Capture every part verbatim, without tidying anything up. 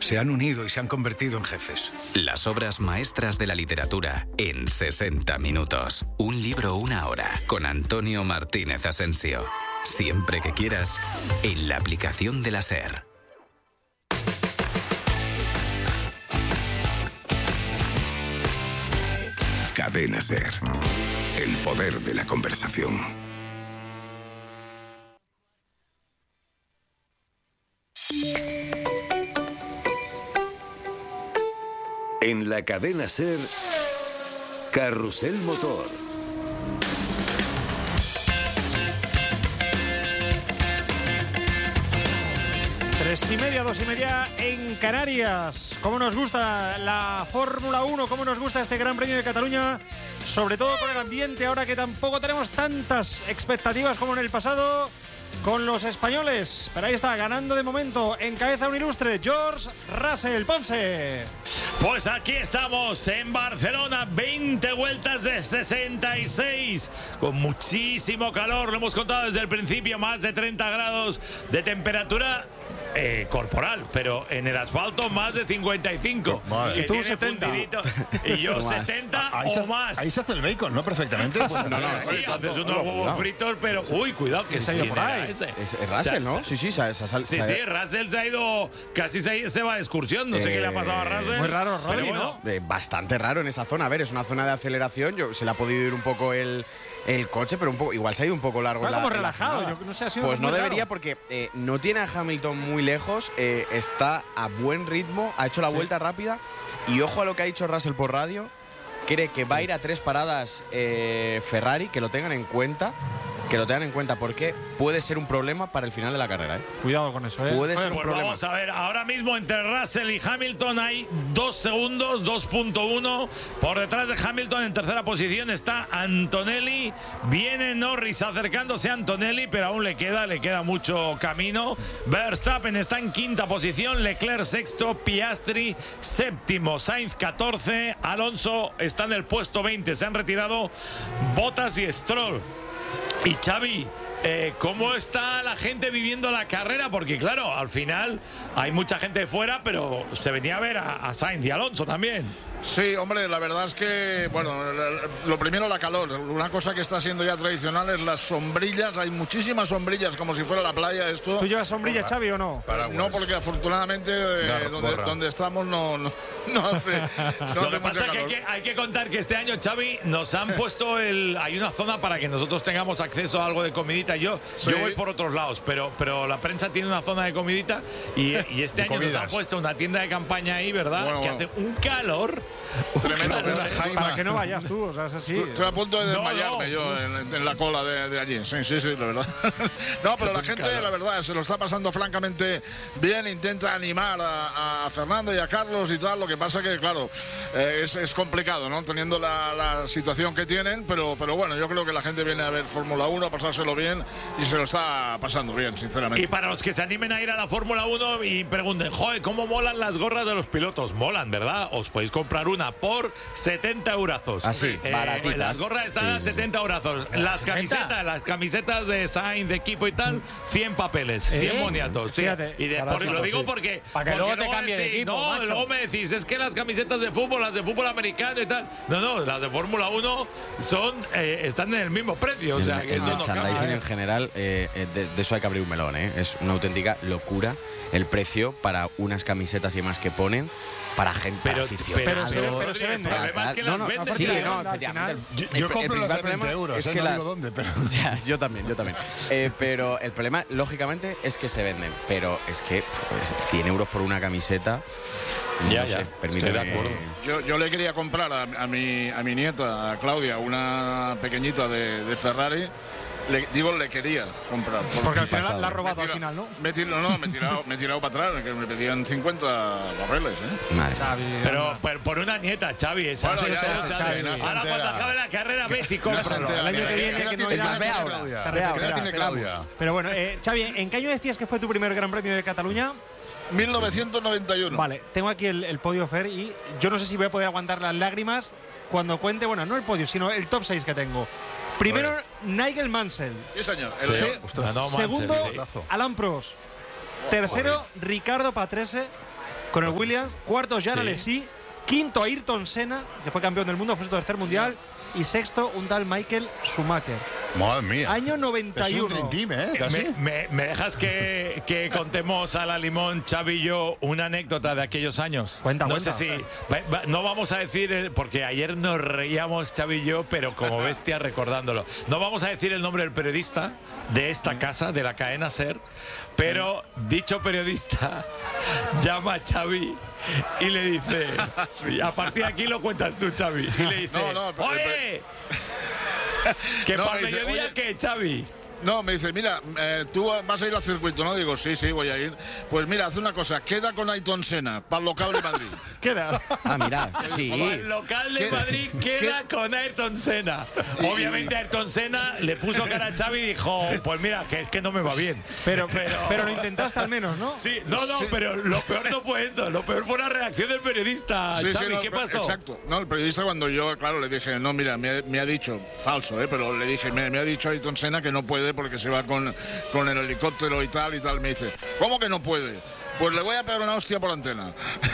se han unido y se han convertido en jefes. Las obras maestras de la literatura en sesenta minutos. Un libro, una hora, con Antonio Martínez Asensio. Siempre que quieras, en la aplicación de la SER. Cadena SER. El poder de la conversación. En la cadena SER, Carrusel Motor. Tres y media, dos y media en Canarias. ¿Cómo nos gusta la Fórmula uno? ¿Cómo nos gusta este Gran Premio de Cataluña? Sobre todo con el ambiente, ahora que tampoco tenemos tantas expectativas como en el pasado con los españoles. Pero ahí está, ganando de momento, encabeza un ilustre, George Russell. Ponce. Pues aquí estamos en Barcelona, veinte vueltas de sesenta y seis, con muchísimo calor, lo hemos contado desde el principio, más de treinta grados de temperatura eh, corporal, pero en el asfalto más de cincuenta y cinco. Y tú setenta. Y yo setenta ahí o se, más. Ahí se hace el bacon, ¿no? Perfectamente. Pues, no, no, sí, sí, haces unos huevos fritos, pero uy, cuidado, que se ha ido por ahí. Ese. Es, es Russell, ¿no? Sí, sí, se ha, se ha, sí, sí, Russell se ha ido, casi se, se va de excursión, no eh, sé qué le ha pasado a Russell. Muy raro, Rodri, bueno, ¿no? Eh, bastante raro en esa zona. A ver, es una zona de aceleración, yo, se le ha podido ir un poco el, el coche, pero un poco, igual se ha ido un poco largo. Está la, como relajado, la yo no sé, ha sido Pues no muy debería raro. porque eh, no tiene a Hamilton muy lejos, eh, está a buen ritmo, ha hecho la sí. vuelta rápida y ojo a lo que ha dicho Russell por radio, cree que va a ir a tres paradas eh, Ferrari, que lo tengan en cuenta. Que lo tengan en cuenta porque puede ser un problema para el final de la carrera, ¿eh? Cuidado con eso, ¿eh? Puede pues ser un pues problema. Vamos a ver, ahora mismo entre Russell y Hamilton hay dos segundos, dos punto uno. Por detrás de Hamilton en tercera posición está Antonelli. Viene Norris acercándose a Antonelli, pero aún le queda, le queda mucho camino. Verstappen está en quinta posición, Leclerc sexto, Piastri séptimo, Sainz catorce, Alonso está en el puesto veinte. Se han retirado Bottas y Stroll. Y Xavi, eh, ¿cómo está la gente viviendo la carrera? Porque claro, al final hay mucha gente de fuera, pero se venía a ver a, a Sainz y Alonso también. Sí, hombre, la verdad es que, bueno, lo primero la calor. Una cosa que está siendo ya tradicional es las sombrillas. Hay muchísimas sombrillas, como si fuera la playa esto. ¿Tú llevas sombrilla, Xavi, o no? Paraguas. No, porque afortunadamente eh, donde, donde estamos no, no, no hace, no Lo hace que pasa es que hay, que hay que contar que este año, Xavi, nos han puesto el... Hay una zona para que nosotros tengamos acceso a algo de comidita. Yo, sí. yo voy por otros lados, pero, pero la prensa tiene una zona de comidita y, y este año comidas. Nos han puesto una tienda de campaña ahí, ¿verdad? Bueno, que bueno. hace un calor... Tremendo. Para, para que no vayas tú, o sea, es así. Estoy a punto de desmayarme no, no. yo en, en la cola de, de allí. Sí, sí, sí, la verdad. No, pero la gente, la verdad, se lo está pasando francamente bien. Intenta animar a, a Fernando y a Carlos y tal. Lo que pasa que, claro, eh, es, es complicado, ¿no? Teniendo la, la situación que tienen. Pero, pero bueno, yo creo que la gente viene a ver Fórmula uno, a pasárselo bien y se lo está pasando bien, sinceramente. Y para los que se animen a ir a la Fórmula uno y pregunten, joder, ¿cómo molan las gorras de los pilotos? Molan, ¿verdad? Os podéis comprar una por setenta eurazos. Así, eh, baratitas. Las gorras están sí, a setenta eurazos. Las camisetas, las camisetas de Sainz, de equipo y tal, cien papeles, cien ¿Eh? moniatos. Sí. Fíjate, Y de, por, lo digo porque... Para que porque luego te cambie de decís, equipo, No, macho. luego me decís, es que las camisetas de fútbol, las de fútbol americano y tal... No, no, las de Fórmula uno son, eh, están en el mismo precio. O sea, el que el eso no merchandising cambia. en general, eh, eh, de, de eso hay que abrir un melón, ¿eh? Es una auténtica locura el precio para unas camisetas y demás que ponen para gente, Pero, para aficionados. pero, pero, pero se vende. el problema es que las no, no, venden. sí, porque no, al efectivamente. final- Yo, El- yo el compro principal las de problema veinte euros, es eh, que no las... digo dónde, pero... Ya, yo también, yo también. Eh, pero el problema, lógicamente, es que se venden. Pero es que pues, cien euros por una camiseta. No Ya, sé, ya, permíteme. estoy de acuerdo. Yo, yo le quería comprar a, a, mi, a mi nieta, a Claudia, una pequeñita de, de Ferrari. Le, digo, le quería comprar. Porque al final pasado. la has robado Me he al tirado- final, ¿no? Me he tirado, no, me he tirado, me he tirado para atrás, que me pedían cincuenta barreles, ¿eh? Madre. Xavi, Pero, anda. pero por una nieta, Xavi. Esa Bueno, hace ya, eso, ya, Xavi. Xavi, no se Ahora entera. cuando acabe la carrera, ves y cómpralo. El año que viene, que no Es ya- más, ve Te ahora. recuperamos. ¿Qué edad tiene Claudia? Pero bueno, eh, Xavi, ¿en qué año decías que fue tu primer Gran Premio de Cataluña? mil novecientos noventa y uno. Vale, tengo aquí el, el podio, Fer, y yo no sé si voy a poder aguantar las lágrimas cuando cuente, bueno, no el podio, sino el top seis que tengo. Primero, Nigel Mansell. Sí, señor. El Sí. león. Ganó Mansell, Segundo, sí. Alan Prost. Tercero, Ricardo Patrese. con el Williams, cuarto Jean Sí. Alesi, quinto Ayrton Senna, que fue campeón del mundo, fue su tercer mundial, y sexto un tal Michael Schumacher. Madre mía. Año noventa y uno. Es un Dream Team, ¿eh? Casi. Me, me- me dejas que, que contemos a la Limón, Xavi y yo, una anécdota de aquellos años? Cuenta, no cuenta. sé si. va- va- No vamos a decir, el- porque ayer nos reíamos Xavi y yo, pero como bestia recordándolo. No vamos a decir el nombre del periodista de esta casa, de la cadena SER, pero dicho periodista llama a Xavi y le dice. Y a partir de aquí lo cuentas tú, Xavi. Y le dice: No, no, pero- ¡Oye! Que No, para me dice, mediodía, oye, ¿qué, Xavi? No, me dice, mira, eh, tú vas a ir al circuito, ¿no? Digo, sí, sí, voy a ir. Pues mira, haz una cosa, queda con Ayrton Senna para el local de Madrid. Queda. Ah, mira, sí. El local de ¿Qué? Madrid queda con Ayrton Senna. Obviamente Ayrton Senna le puso cara a Xavi y dijo, pues mira, que es que no me va bien. Pero, pero, pero lo intentaste al menos, ¿no? Sí, no, no, Sí. pero lo peor no fue eso. Lo peor fue la reacción del periodista. Sí, sí, Xavi, no, ¿qué pero- pasó? Exacto. No, el periodista cuando yo, claro, le dije, no, mira, me, me ha dicho, falso, ¿eh? Pero le dije, me, me ha dicho Ayrton Senna que no puede porque se va con, con el helicóptero y tal y tal. Me dice, ¿cómo que no puede? Pues le voy a pegar una hostia por la antena.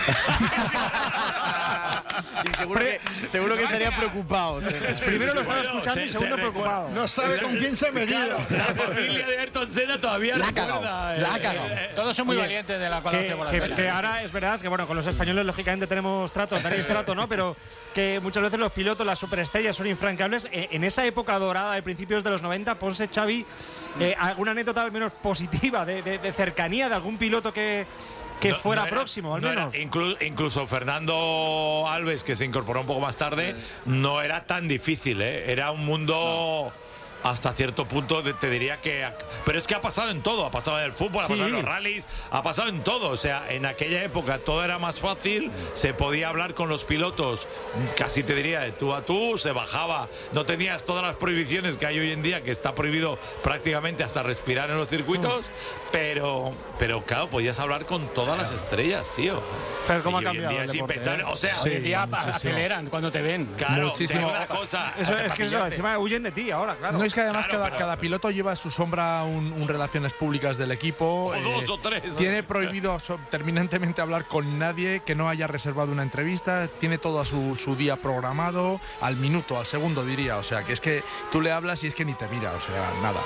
Y seguro que, seguro que estaría preocupado. Primero lo estaba Bueno, escuchando se- y segundo se preocupado. No sabe con quién se ha metido. La familia de Ayrton Senna todavía La ha recuerda. cagado, eh, la ha cagado. eh, Todos son muy Oye, valientes de la Que, colaboración por la que- antena. que ahora es verdad que bueno, con los españoles lógicamente tenemos trato, tenéis trato, ¿no? Pero que muchas veces los pilotos, las superestrellas son infranqueables. Eh, en esa época dorada de principios de los noventa, Ponce, Xavi, eh, alguna anécdota al menos positiva de, de- de cercanía de algún piloto que, que No- fuera no era- próximo, al no era- menos. inclu- incluso Fernando Alves, que se incorporó un poco más tarde, no era tan difícil, ¿eh? Era un mundo hasta cierto punto, de- te diría que... Pero es que ha pasado en todo, ha pasado en el fútbol, ha Sí. pasado en los rallies, ha pasado en todo. O sea, en aquella época todo era más fácil, se podía hablar con los pilotos, casi te diría de tú a tú, se bajaba, no tenías todas las prohibiciones que hay hoy en día, que está prohibido prácticamente hasta respirar en los circuitos, pero, pero claro, podías hablar con todas las estrellas, tío. Pero cómo ha Y hoy en cambiado día el es deporte, impensable. ¿eh? O sea, Hoy en día aceleran cuando te ven. claro, Muchísimo. te digo una cosa. Eso, para es que eso, pillarte. encima huyen de ti ahora, claro. No es que además Claro, cada, pero- cada piloto lleva a su sombra un, un relaciones públicas del equipo. O dos o tres. Tiene prohibido so- terminantemente hablar con nadie que no haya reservado una entrevista. Tiene todo a su, su día programado, al minuto, al segundo diría. O sea, que es que tú le hablas y es que ni te mira. O sea, nada.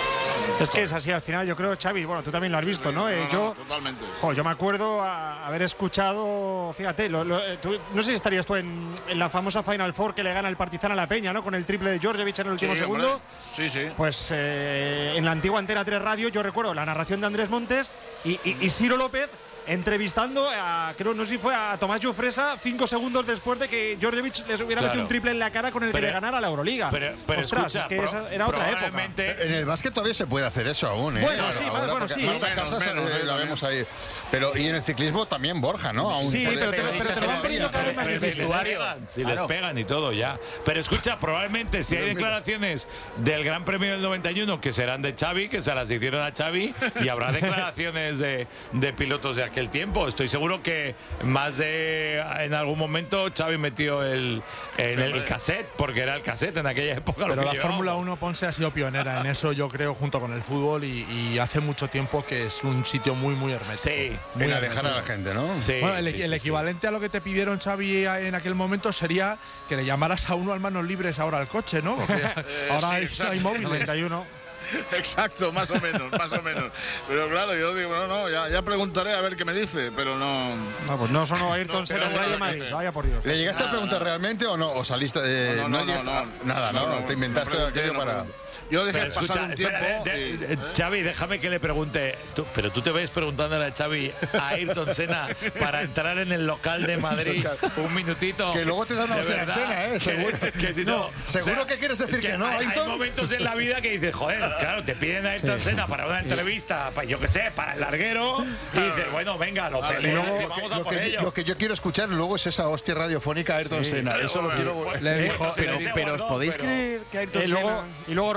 Es que es así al final, yo creo, Xavi, bueno, tú también lo has visto, ¿no? Eh, No, yo, no, totalmente. jo, yo me acuerdo a- haber escuchado, fíjate, lo- lo- eh, tú- no sé si estarías tú en, en la famosa Final Four que le gana el Partizan a la Peña, ¿no? Con el triple de Djordjevic en el último Sí, segundo. hombre. Sí, sí. Pues eh, en la antigua Antena tres Radio yo recuerdo la narración de Andrés Montes y, y, y Ciro López entrevistando a, creo, no sé si fue a Tomás Jofresa cinco segundos después de que Djordjevic les hubiera Claro. metido un triple en la cara con el Pero- que le ganara la Euroliga. Pero, pero Ostras, escucha, es que pro- esa era otra época. probablemente- En el básquet todavía se puede hacer eso aún, ¿eh? Bueno, sí, Ahora, bueno, porque sí. Marta Menos, Casas, menos, eh, sí, la también. vemos ahí. Pero, y en el ciclismo también Borja, ¿no? Aún Sí, puede- pero te, pero te lo van poniendo cada vez más Pero difícil. si les pegan, si les Claro. pegan y todo ya. Pero escucha, probablemente si hay declaraciones del Gran Premio del noventa y uno que serán de Xavi, que se las hicieron a Xavi, y habrá declaraciones de, de pilotos de aquel tiempo. Estoy seguro que más de en algún momento Xavi metió el, en el, el cassette, porque era el cassette en aquella época. lo Pero que la llevábamos. Fórmula uno Ponce ha sido pionera en eso, yo creo, junto con el fútbol. Y, y hace mucho tiempo que es un sitio muy, muy hermético. Sí, Muy En alejar a la hermético. gente, ¿no? sí. Bueno, el, sí, el sí, equivalente a lo que te pidieron, Xavi, en aquel momento sería que le llamaras a uno al manos libres ahora al coche, ¿no? Porque ahora sí, hay, exacto. hay móviles. noventa y uno. Exacto, más o menos, más o menos. Pero claro, yo digo, no, no, ya, ya preguntaré a ver qué me dice, pero no. No, pues no sonó Ayrton No, Senna pero por ahí de bueno, Madrid, no sé. vaya por Dios. ¿Le llegaste a preguntar realmente o no? ¿O saliste de.? No, no, no, llegaste no, a- no. Nada, ¿no? No, no, Te inventaste no pregunté, aquello no para. pregunté. Yo dejé Pero pasar escucha, un tiempo. espera, de- y- de- ¿eh? Xavi, déjame que le pregunte. Tú- pero tú te ves preguntándole a Xavi, a Ayrton Senna, para entrar en el local de Madrid un minutito. Que luego te dan una De hostia de verdad, antena, ¿eh? que- Seguro. Que, si no, No, seguro que quieres decir es que no, hay, hay Ayrton. momentos en la vida que dices, joder, claro, te piden a Ayrton Senna para una entrevista, para, yo qué sé, para el larguero, y dices, bueno, venga, lo peleas y vamos a Lo por que, ello. lo que yo quiero escuchar luego es esa hostia radiofónica a Ayrton Senna. Eso lo quiero. Pues, Le pues, dijo- no sé Pero, si se pero ¿os guardó, podéis pero- creer que Ayrton Y luego, Senna... y luego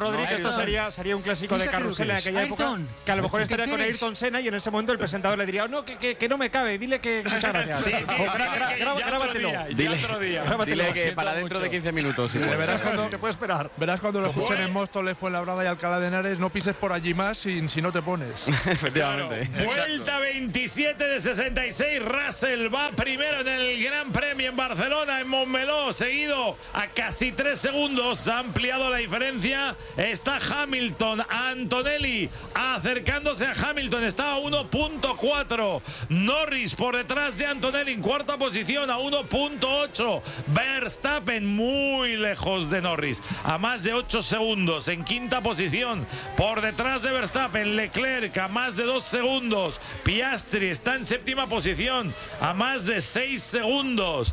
Rodri, ¿no? que esto sería, sería un clásico de carrusel en aquella época, que a lo mejor estaría con Ayrton Senna y en ese momento el presentador le diría, oh, no, que, que, que no me cabe, dile que muchas gracias. Sí, O gra- gra- que graba- ya grábatelo. otro día, ya Dile, otro día. Grábatelo. dile que siento para dentro mucho. de quince minutos. si Le puedes. verás cuando, Si te puede esperar. verás cuando lo escuchen Bueno. en Móstoles, Fuenlabrada y Alcalá de Henares, no pises por allí más si, si no te pones. Efectivamente. Vuelta veintisiete de sesenta y seis. Russell va primero en el Gran Premio en Barcelona, en Montmeló, seguido a casi tres segundos. Ha ampliado la diferencia. Está Hamilton, Antonelli acercándose a Hamilton. Está a uno punto cuatro. Norris por detrás de Antonelli en cuarta posición a uno punto ocho. Verstappen muy lejos de Norris, a más de ocho segundos en quinta posición. Por detrás de Verstappen, Leclerc a más de dos segundos. Piastri está en séptima posición a más de seis segundos.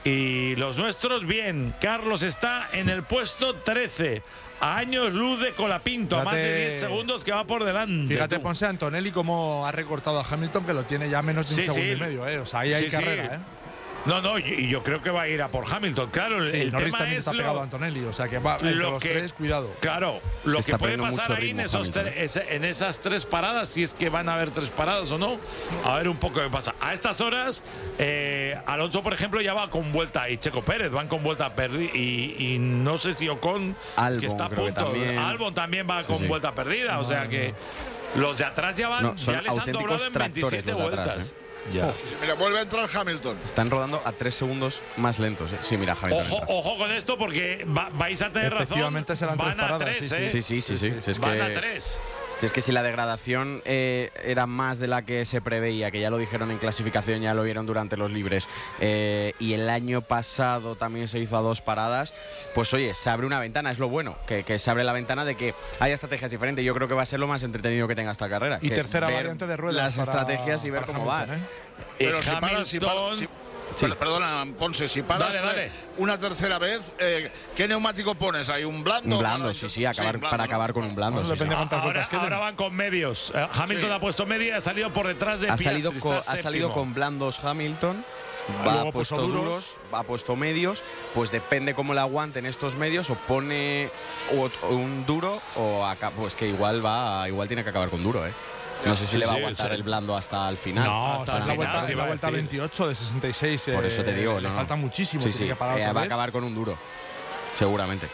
Y los nuestros bien. Carlos está en el puesto trece. A años luz de Colapinto, a más de Fíjate- diez segundos que va por delante. Fíjate, tú. Ponce, Antonelli cómo ha recortado a Hamilton, que lo tiene ya menos de un Sí, segundo sí. y medio. ¿eh? O sea, ahí hay Sí, sí. carrera. ¿eh? No, no, y y yo creo que va a ir a por Hamilton. Claro, el, Sí, el Norris tema también es está pegado lo, a Antonelli. O sea, que va entre lo los que- tres, cuidado. Claro, lo Se que está puede poniendo pasar mucho ahí en, ritmo esos Hamilton. tre- ese- en esas tres paradas, si es que van a haber tres paradas o no, a ver un poco qué pasa. A estas horas, eh, Alonso, por ejemplo, ya va con vuelta, y Checo Pérez van con vuelta perdida, y, y no sé si Ocon, Albon, que está a creo que punto, también. Albon también va con sí. vuelta perdida, o sea que los de atrás ya van, No, son ya les han auténticos doblado en tractores veintisiete los de atrás, vueltas. ¿eh? Ya. Mira, vuelve a entrar Hamilton. Están rodando a tres segundos más lentos. ¿eh? Sí, mira, Hamilton. Ojo, entra. ojo con esto porque va- vais a tener razón. Efectivamente serán Van tres a paradas, tres, sí, ¿eh? Sí, sí, sí, sí. Si es Van que- a tres. Si es que si la degradación eh, era más de la que se preveía, que ya lo dijeron en clasificación, ya lo vieron durante los libres, eh, y el año pasado también se hizo a dos paradas, pues oye, se abre una ventana, es lo bueno, que, que se abre la ventana de que haya estrategias diferentes. Yo creo que va a ser lo más entretenido que tenga esta carrera. Y que tercera ver variante de ruedas. Las para- estrategias y ver para cómo Hamilton, van. ¿eh? Pero Eh, si paras, si paras, Hamilton- si- per- Perdona, Ponce, si paras Dale, dale. una tercera vez, eh, ¿qué neumático pones ahí? ¿Un blando? Un blando, Para- sí, sí, acabar, blando, para ¿no? acabar con un blando. Bueno, sí, sí. depende cuántas Ahora, vueltas queden. ahora van con medios. Eh, Hamilton Sí. ha puesto media y ha salido por detrás de Ha Piastri. salido, está con, ha salido séptimo. con blandos Hamilton, Luego va ha ha puesto puesto duros, duros. ha puesto medios, pues depende cómo le aguanten estos medios, o pone o- o un duro o acá, pues que igual va, igual tiene que acabar con duro, ¿eh? No sé si Sí, le va a sí, aguantar sí. el blando hasta el final. No, O hasta sea, el es la final, vuelta, te es iba la a vuelta decir. veintiocho de sesenta y seis. Por eso te eh, digo, le no, falta no. muchísimo. Sí, tiene sí, que parar eh, otra va a vez. acabar con un duro, seguramente.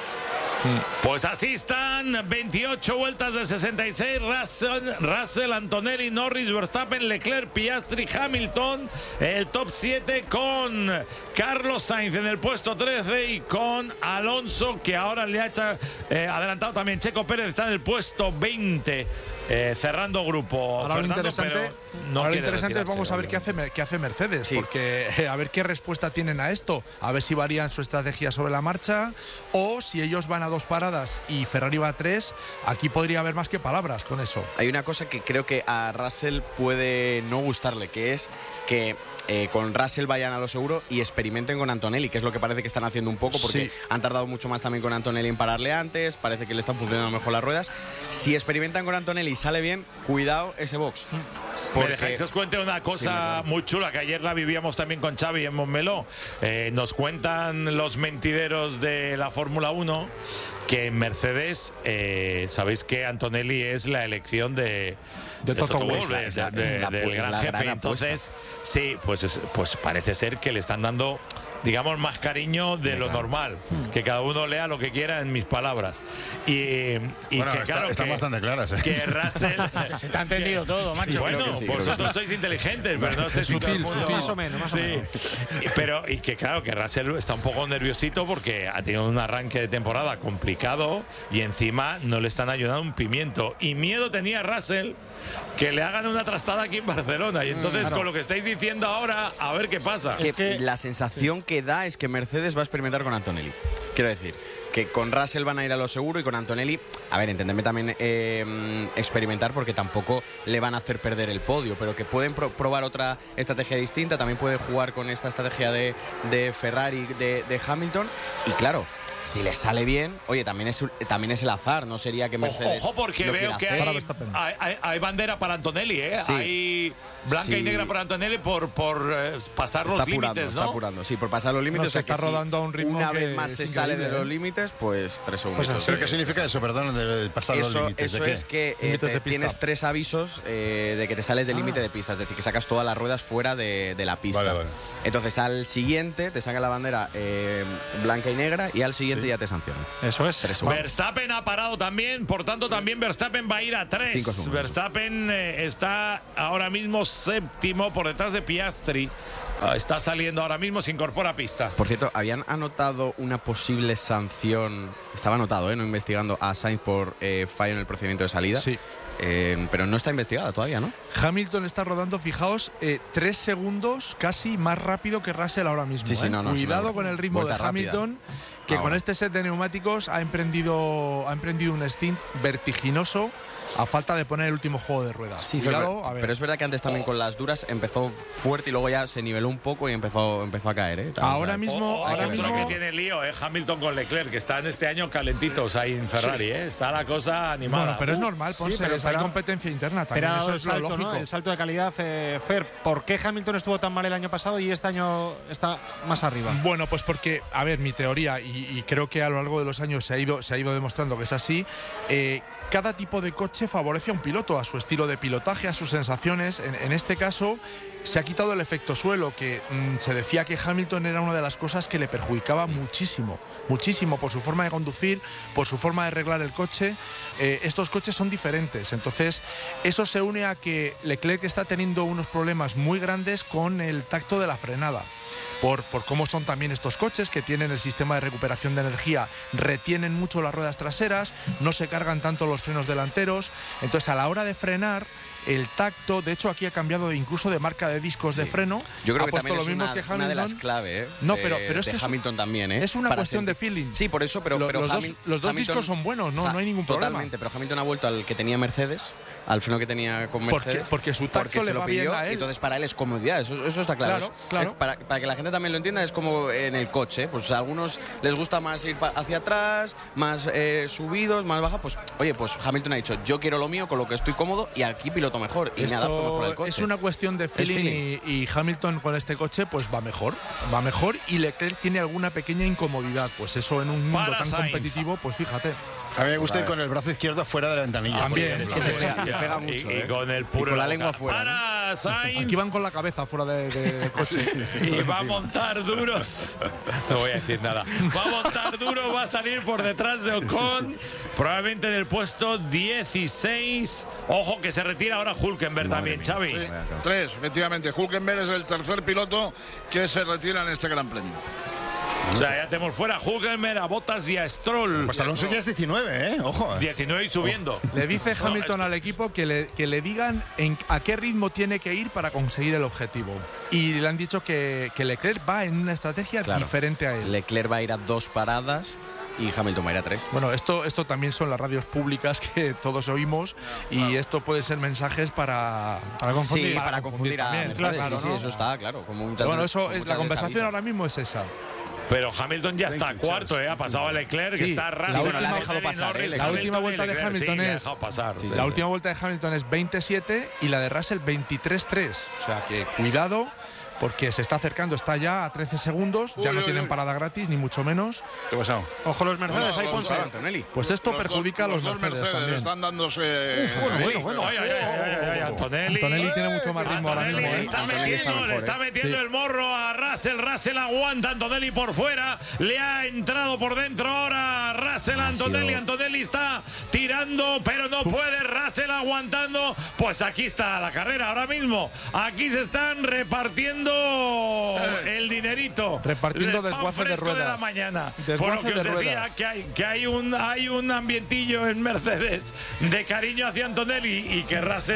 Pues así están, veintiocho vueltas de sesenta y seis, Russell, Russell, Antonelli, Norris, Verstappen, Leclerc, Piastri, Hamilton, el top siete con Carlos Sainz en el puesto trece y con Alonso, que ahora le ha hecho, eh, adelantado también Checo Pérez, está en el puesto veinte, eh, cerrando grupo. Ahora lo Fernando, interesante, pero no ahora lo quiere interesante es retirarse, vamos a ver qué hace, obviamente. qué hace Mercedes, Sí. porque eh, a ver qué respuesta tienen a esto, a ver si varían su estrategia sobre la marcha o si ellos van a dos paradas y Ferrari va a tres, aquí podría haber más que palabras con eso. Hay una cosa que creo que a Russell puede no gustarle, que es que eh, con Russell vayan a lo seguro y experimenten con Antonelli, que es lo que parece que están haciendo un poco, porque Sí. han tardado mucho más también con Antonelli en pararle antes, parece que le están funcionando mejor las ruedas. Si experimentan con Antonelli y sale bien, cuidado ese box. ¿Me dejáis que os cuente una cosa Sí, muy chula que ayer la vivíamos también con Xavi en Montmeló? Eh, nos cuentan los mentideros de la Fórmula uno que en Mercedes, eh, sabéis que Antonelli es la elección de, De Toto Wolff, Wolff, es la- de- es de- la- del es gran la jefe. gran Entonces, sí, pues, es- pues parece ser que le están dando, digamos, más cariño de lo normal. Que cada uno lea lo que quiera en mis palabras. Y, y Bueno, que está- claro, están que, bastante claras, ¿eh? que Russell... Se te ha entendido todo, macho. Bueno, creo que sí, creo que vosotros sois inteligentes, pero no sé si Sutil, todo el mundo- sutil. Más o menos, más o Sí, menos. Y- pero y que claro, que Russell está un poco nerviosito porque ha tenido un arranque de temporada complicado y encima no le están ayudando un pimiento. Y miedo tenía Russell que le hagan una trastada aquí en Barcelona. Y entonces, con lo que estáis diciendo ahora, a ver qué pasa. Que, Es que- la sensación que da es que Mercedes va a experimentar con Antonelli. Quiero decir, que con Russell van a ir a lo seguro y con Antonelli, a ver, entendedme también eh, experimentar porque tampoco le van a hacer perder el podio, pero que pueden pro- probar otra estrategia distinta, también puede jugar con esta estrategia de, de Ferrari, de, de Hamilton. Y claro, si les sale bien, oye, también es, también es el azar, no sería que Mercedes. Ojo, porque lo veo que quiera hay, hacer. hay, hay- hay bandera para Antonelli, ¿eh? Sí. Hay blanca y Sí. negra para Antonelli por, por eh, pasar Está los apurando, límites, está ¿no? apurando. Sí, por pasar los límites. No, o sea se está que si rodando a un ritmo una que vez más es se sale de increíble, los ¿eh? límites, pues tres segundos. Pues ¿Pero qué significa eso, perdón, de, de pasar los Eso, límites? ¿De eso qué? es que eh, Límites te- de pista. tienes tres avisos eh, de que te sales del límite Ah. de pista, es decir, que sacas todas las ruedas fuera de, de la pista. Vale, vale. Entonces al siguiente te saca la bandera eh, blanca y negra y al siguiente ya te sancionan. Eso es. Tres segundos. Verstappen ha parado también, por tanto también Verstappen va a ir a Cinco tres. segundos. Verstappen eh, está ahora mismo séptimo por detrás de Piastri. Ah, está saliendo ahora mismo, se incorpora a pista. Por cierto, habían anotado una posible sanción, estaba anotado, ¿eh? No investigando a Sainz por eh, fallo en el procedimiento de salida. Sí. Eh, pero no está investigada todavía, ¿no? Hamilton está rodando, fijaos, eh, tres segundos casi más rápido que Russell ahora mismo. Sí, sí, ¿eh? no, no, es Cuidado una con el ritmo de vuelta rápida. Hamilton, que Ahora. con este set de neumáticos ha emprendido, ha emprendido un stint vertiginoso a falta de poner el último juego de ruedas. Sí, Cuidado, pero, a ver. pero es verdad que antes también con las duras empezó fuerte y luego ya se niveló un poco y empezó, empezó a caer, ¿eh? Ahora mismo, Oh, oh, ahora otro mismo que tiene lío, ¿eh? Hamilton con Leclerc, que están este año calentitos ahí en Ferrari, ¿eh? Está la cosa animada. Bueno, pero es Uh, normal, Ponce, pero- hay pero- competencia interna Pero también, eso el es lo salto, lógico. ¿no? El salto de calidad, eh, Fer, ¿por qué Hamilton estuvo tan mal el año pasado y este año está más arriba? Bueno, pues porque, a ver, mi teoría, y, y creo que a lo largo de los años se ha ido, se ha ido demostrando que es así, eh, cada tipo de coche favorece a un piloto, a su estilo de pilotaje, a sus sensaciones. En, en este caso, se ha quitado el efecto suelo, que mm, se decía que Hamilton era una de las cosas que le perjudicaba muchísimo. Muchísimo por su forma de conducir, por su forma de arreglar el coche. Eh, estos coches son diferentes. Entonces, eso se une a que Leclerc está teniendo unos problemas muy grandes con el tacto de la frenada. Por, por cómo son también estos coches que tienen el sistema de recuperación de energía, retienen mucho las ruedas traseras, no se cargan tanto los frenos delanteros. Entonces, a la hora de frenar, el tacto, de hecho aquí ha cambiado incluso de marca de discos de freno. Yo creo ha que puesto también lo es mismo una, que una Hamilton. de las claves, ¿eh? No, de- pero, pero es de que es- Hamilton también, ¿eh? es una Para cuestión de sentir- feeling. Sí, por eso, pero, Lo- pero los, dos, Hamil- los dos Hamilton- discos son buenos, no, Ja, no hay ningún problema. Totalmente, pero Hamilton ha vuelto al que tenía Mercedes, al freno que tenía con Porque- Mercedes. porque su tacto porque se le lo va bien pidió, a él. Entonces para él es comodidad, eso, eso está claro. Claro, Es- claro. es para, para que la gente también lo entienda, es como en el coche, pues a algunos les gusta más ir pa- hacia atrás, más eh, subidos, más baja, pues oye, pues Hamilton ha dicho, yo quiero lo mío con lo que estoy cómodo y aquí piloto mejor y me adapto mejor al coche. Es una cuestión de feeling, feeling. Y, y Hamilton con este coche pues va mejor, va mejor y Leclerc tiene alguna pequeña incomodidad, pues eso en un mundo Para tan Sainz. competitivo, pues fíjate. A mí me gusta ir con el brazo izquierdo fuera de la ventanilla. También, Sí, es sí, que sí. te pega- te pega Y- mucho, y, ¿eh? con el puro Y con la en lengua boca. fuera, Para Sainz. Aquí van con la cabeza fuera de- de- del coche. Y va a montar duros. No voy a decir nada. Va a montar duro, va a salir por detrás de Ocon. Probablemente en el puesto dieciséis. Ojo que se retira ahora Hülkenberg también, Xavi. Sí, tres, efectivamente. Hülkenberg es el tercer piloto que se retira en este Gran Premio. O sea, ya tenemos fuera a Hülkenberg, a Bottas y a Stroll. Pues Alonso ya es diecinueve, ¿eh? Ojo. diecinueve y subiendo. Le dice No, Hamilton es- al equipo que le, que le digan en, a qué ritmo tiene que ir para conseguir el objetivo. Y le han dicho que, que Leclerc va en una estrategia Claro. diferente a él. Leclerc va a ir a dos paradas y Hamilton va a ir a tres. Bueno, esto, esto también son las radios públicas que todos oímos y esto puede ser mensajes para, para confundir. Sí, para, confundir a también, Mercedes, claro, sí, sí, ¿no? eso está claro. Como muchas Bueno, veces- eso como es, muchas la veces conversación avisa. ahora mismo es esa. Pero Hamilton ya está cuarto, ¿eh? Ha pasado a Leclerc, que Sí, está la Russell, última- le ha dejado pasar, ¿eh? La última vuelta de Hamilton sí, le ha es- dejado pasar. Sí, sí. La última vuelta de Hamilton es veintisiete y la de Russell veintitrés tres. O sea que cuidado porque se está acercando, está ya a trece segundos, ya Uy, no uy, tienen uy. parada gratis ni mucho menos. ¿Qué ha pasado? Ojo los Mercedes, No, ahí los Ponce. dos. Antonelli. Pues esto Los dos- perjudica a los, dos Mercedes, también. están dándose. bueno, eh, bueno, bueno. Ay, ay, ay, ay, ay, Antonelli. Antonelli tiene mucho más ritmo ahora Antonelli mismo, le ¿eh? está Antonelli está metiendo, le mejor, está ¿eh? metiendo Sí. el morro a Russell. Russell aguanta Antonelli por fuera. Le ha entrado por dentro ahora Russell a Ha Antonelli. sido- Antonelli está tirando, pero no puede. Russell aguantando. Pues aquí está la carrera ahora mismo. Aquí se están repartiendo el dinerito. Repartiendo El pan desguace de fresco de la ruedas. mañana. Desguace Por lo que de os decía ruedas. que hay, que hay un hay un ambientillo en Mercedes de cariño hacia Antonelli y que Russell no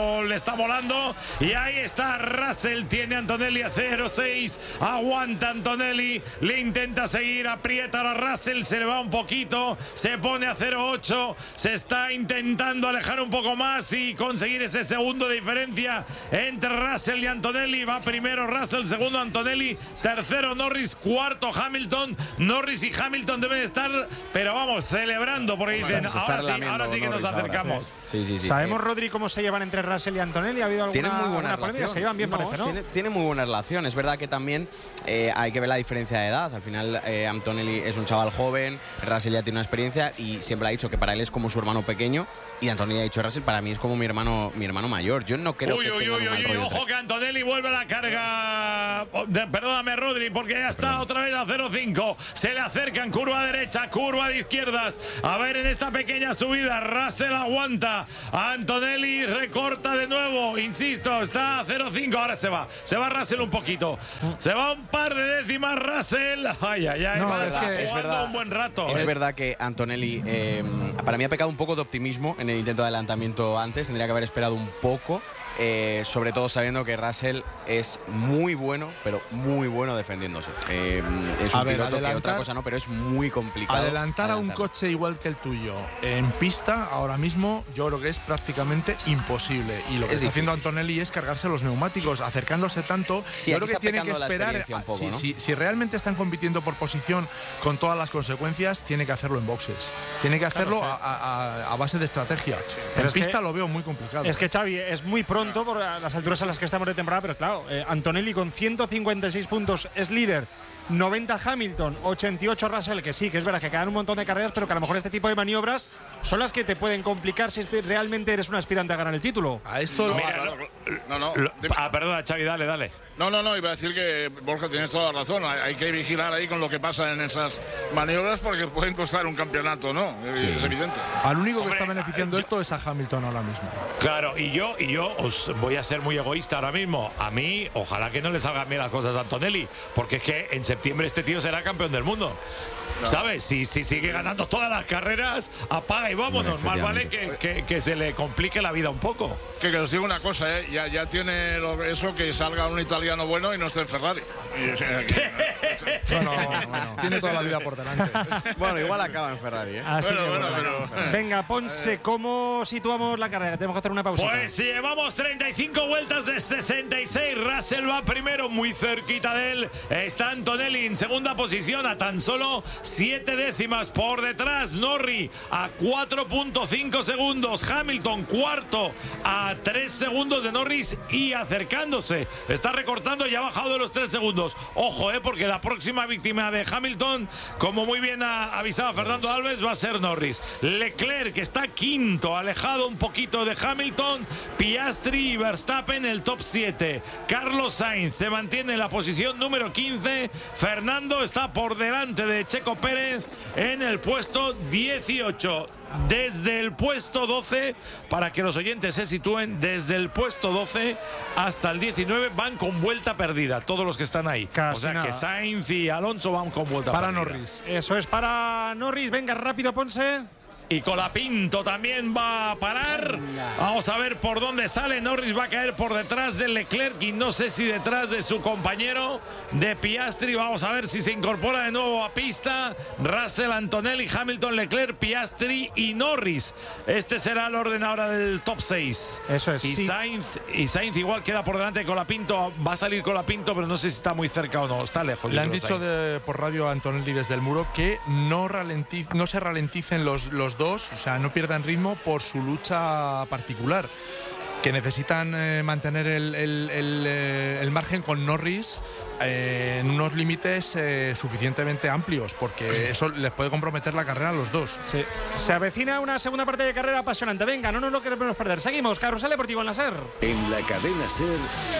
cómo le está volando. Y ahí está Russell, tiene Antonelli a cero seis, aguanta Antonelli, le intenta seguir, aprieta a Russell, se le va un poquito, se pone a cero ocho, se está intentando alejar un poco más y conseguir ese segundo de diferencia entre Russell y Antonelli. Va primero Russell, segundo Antonelli, tercero Norris, cuarto Hamilton. Norris y Hamilton deben estar, pero vamos, celebrando, porque dicen, ahora sí, ahora sí que nos acercamos. Ahora, sí, sí, sí. ¿Sabemos, Rodri, cómo se llevan entre Russell y Antonelli? ¿Ha habido alguna, Tienen muy buena alguna polémica? relación. Se llevan bien, no, parece, ¿no? Tiene, tiene muy buena relación. Es verdad que también eh, hay que ver la diferencia de edad. Al final, eh, Antonelli es un chaval joven, Russell ya tiene una experiencia y siempre ha dicho que para él es como su hermano pequeño. Y Antonelli ha dicho, Russell, para mí es como mi hermano, mi hermano mayor. Yo no creo uy, que uy, tengan uy, un mal uy, rollo ojo entre- que Antonelli vuelve a la carga. Oh, de- perdóname, Rodri, porque ya está otra vez a cero cinco. Se le acercan, curva derecha, curva de izquierdas. A ver, en esta pequeña subida, Russell aguanta. Antonelli recorta de nuevo. Insisto, está a cero cinco. Ahora se va. Se va Russell un poquito. Se va un par de décimas Russell. Ay, ay, ay. No, va a es estar que- es jugando verdad. un buen rato. Es verdad que Antonelli, eh, para mí ha pecado un poco de optimismo en el intento de adelantamiento antes. Tendría que haber esperado un poco. Eh, sobre todo sabiendo que Russell es muy bueno, pero muy bueno defendiéndose. Eh, es un A ver, piloto que adelantar- otra cosa no, pero es muy complicado. Adelantar a un adelantar. coche igual que el tuyo en pista ahora mismo yo creo que es prácticamente imposible. Y lo que Es está haciendo difícil. Antonelli es cargarse los neumáticos, acercándose tanto. Sí, yo aquí creo que está tiene que pecando la esperar. experiencia un poco, si, ¿no? si- si realmente están compitiendo por posición con todas las consecuencias, tiene que hacerlo en boxes. Tiene que hacerlo Claro, a, a- a base de estrategia. Pero en es que- pista lo veo muy complicado. Es que, Xavi, es muy pronto por las alturas a las que estamos de temporada, pero claro, eh, Antonelli con ciento cincuenta y seis puntos es líder, noventa Hamilton, ochenta y ocho Russell, que sí, que es verdad que quedan un montón de carreras, pero que a lo mejor este tipo de maniobras son las que te pueden complicar si este- realmente eres un aspirante a ganar el título. A esto No, Mira, claro, no, no. Lo- Dime. ah, perdona, Xavi, dale, dale. No, no, no, iba a decir que Borja tienes toda la razón. Hay, hay que vigilar ahí con lo que pasa en esas maniobras porque pueden costar un campeonato, ¿no? Es evidente. al único que Hombre, está beneficiando yo- esto es a Hamilton ahora mismo. Claro, y yo, y yo os voy a ser muy egoísta ahora mismo. A mí, ojalá que no le salgan bien las cosas a Antonelli, porque es que en septiembre este tío será campeón del mundo. ¿Sabes? Si, si sigue ganando todas las carreras, apaga y vámonos. Más vale que, que- que se le complique la vida un poco. Que, que os digo una cosa, ¿eh? ya, ya tiene lo- eso que salga un italiano bueno y no esté en Ferrari. Y, o sea, que- Bueno, bueno, tiene toda la vida por delante. Bueno, igual acaba en Ferrari, ¿eh? Así Bueno, que, bueno, bueno. pero- Venga, Ponce, ¿cómo situamos la carrera? Tenemos que hacer una pausa. Pues si llevamos treinta y cinco vueltas de sesenta y seis. Russell va primero, muy cerquita de él. Está Antonelli en segunda posición a tan solo siete décimas por detrás. Norris a cuatro punto cinco segundos. Hamilton cuarto a tres segundos de Norris y acercándose. Está recortando y ha bajado de los tres segundos. Ojo, eh, porque la próxima víctima de Hamilton, como muy bien ha avisado Fernando Alves, va a ser Norris. Leclerc, que está quinto, alejado un poquito de Hamilton. Piastri y Verstappen el top siete. Carlos Sainz se mantiene en la posición número quince. Fernando está por delante de Checo Pérez en el puesto dieciocho. Desde el puesto doce, para que los oyentes se sitúen, desde el puesto doce hasta el diecinueve van con vuelta perdida, todos los que están ahí. Casi o sea nada. que Sainz y Alonso van con vuelta Para perdida. Norris. Eso es para Norris. Venga, rápido, Ponce. Y Colapinto también va a parar. Vamos a ver por dónde sale. Norris va a caer por detrás de Leclerc y no sé si detrás de su compañero de Piastri. Vamos a ver si se incorpora de nuevo a pista. Russell, Antonelli, Hamilton, Leclerc, Piastri y Norris. Este será el orden ahora del top seis. Eso es, Y sí. Sainz, y Sainz igual queda por delante de Colapinto. Va a salir Colapinto, pero no sé si está muy cerca o no. Está lejos. Le yo han creo, dicho Sainz. de- por radio a Antonelli desde el muro que no, ralentiz- no se ralenticen los, los dos, o sea, no pierdan ritmo por su lucha particular. Que necesitan eh, mantener el, el- el, eh, el margen con Norris eh, en unos límites eh, suficientemente amplios, porque eso les puede comprometer la carrera a los dos. Sí. Se avecina una segunda parte de carrera apasionante. Venga, no nos lo queremos perder. Seguimos. Carrusel Deportivo en la SER. En la cadena SER,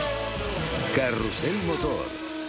Carrusel Motor.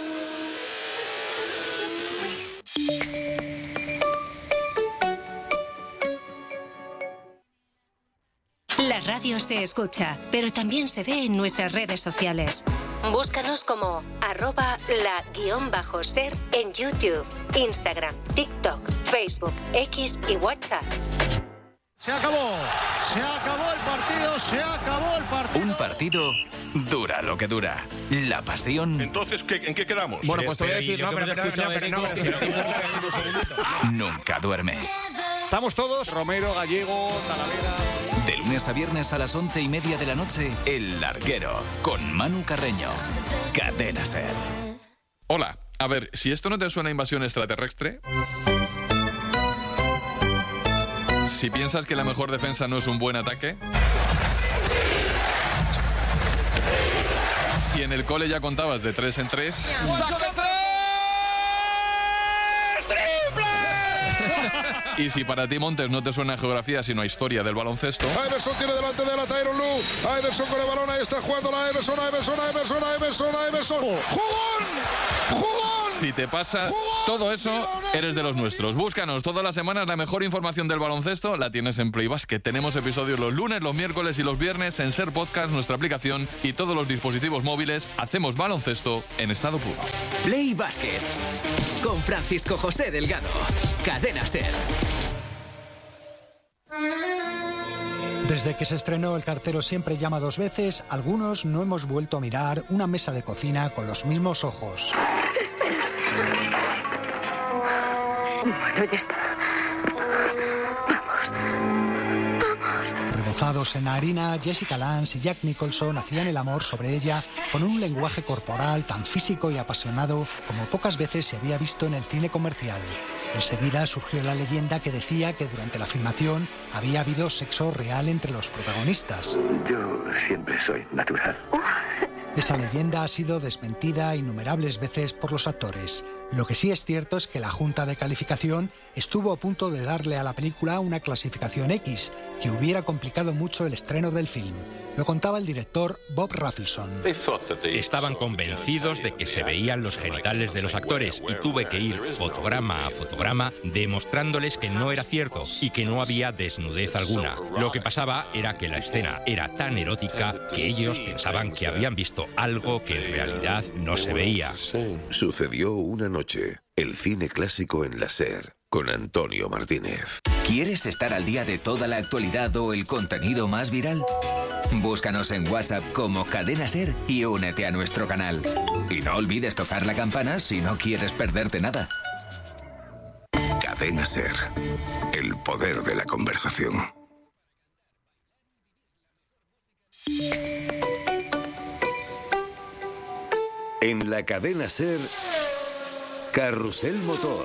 La radio se escucha, pero también se ve en nuestras redes sociales. Búscanos como arroba la guión bajo ser en YouTube, Instagram, TikTok, Facebook, X y WhatsApp. Se acabó, se acabó el partido, se acabó el partido. Un partido dura lo que dura. La pasión. Entonces, ¿qué, ¿en qué quedamos? Bueno, pues te voy a decir, no, pero, pero, pero, pero, no, pero, pero, nunca duerme. Estamos todos. Romero, Gallego, Talavera. De lunes a viernes a las once y media de la noche, El Larguero, con Manu Carreño. Cadena Ser. Hola, a ver, si esto no te suena a invasión extraterrestre... Si piensas que la mejor defensa no es un buen ataque. Si en el cole ya contabas de tres en tres. ¡Saque tres! ¡Triple! Y si para ti, Montes, no te suena a geografía sino a historia del baloncesto. Iverson tiene delante de la Tyronn Lue. Iverson con el balón, ahí está jugando la Iverson, Iverson, Iverson, Iverson, Iverson. ¡Jugón! ¡Jugón! Si te pasa todo eso, eres de los nuestros. Búscanos todas las semanas la mejor información del baloncesto. La tienes en Play Basket. Tenemos episodios los lunes, los miércoles y los viernes en Ser Podcast, nuestra aplicación y todos los dispositivos móviles. Hacemos baloncesto en estado puro. Play Basket con Francisco José Delgado. Cadena Ser. Desde que se estrenó El cartero siempre llama dos veces, algunos no hemos vuelto a mirar una mesa de cocina con los mismos ojos. Espera. Bueno, ya está. Vamos. Vamos. Rebozados en la harina, Jessica Lange y Jack Nicholson hacían el amor sobre ella con un lenguaje corporal tan físico y apasionado como pocas veces se había visto en el cine comercial. Enseguida surgió la leyenda que decía que durante la filmación había habido sexo real entre los protagonistas. Yo siempre soy natural. Esa leyenda ha sido desmentida innumerables veces por los actores. Lo que sí es cierto es que la Junta de Calificación estuvo a punto de darle a la película una clasificación X, que hubiera complicado mucho el estreno del film. Lo contaba el director Bob Rafelson. Estaban convencidos de que se veían los genitales de los actores y tuve que ir fotograma a fotograma demostrándoles que no era cierto y que no había desnudez alguna. Lo que pasaba era que la escena era tan erótica que ellos pensaban que habían visto algo que en realidad no se veía. Sucedió una noche. El cine clásico en la Ser, con Antonio Martínez. ¿Quieres estar al día de toda la actualidad o el contenido más viral? Búscanos en WhatsApp como Cadena Ser y únete a nuestro canal. Y no olvides tocar la campana si no quieres perderte nada. Cadena Ser. El poder de la conversación. En la Cadena Ser, Carrusel Motor.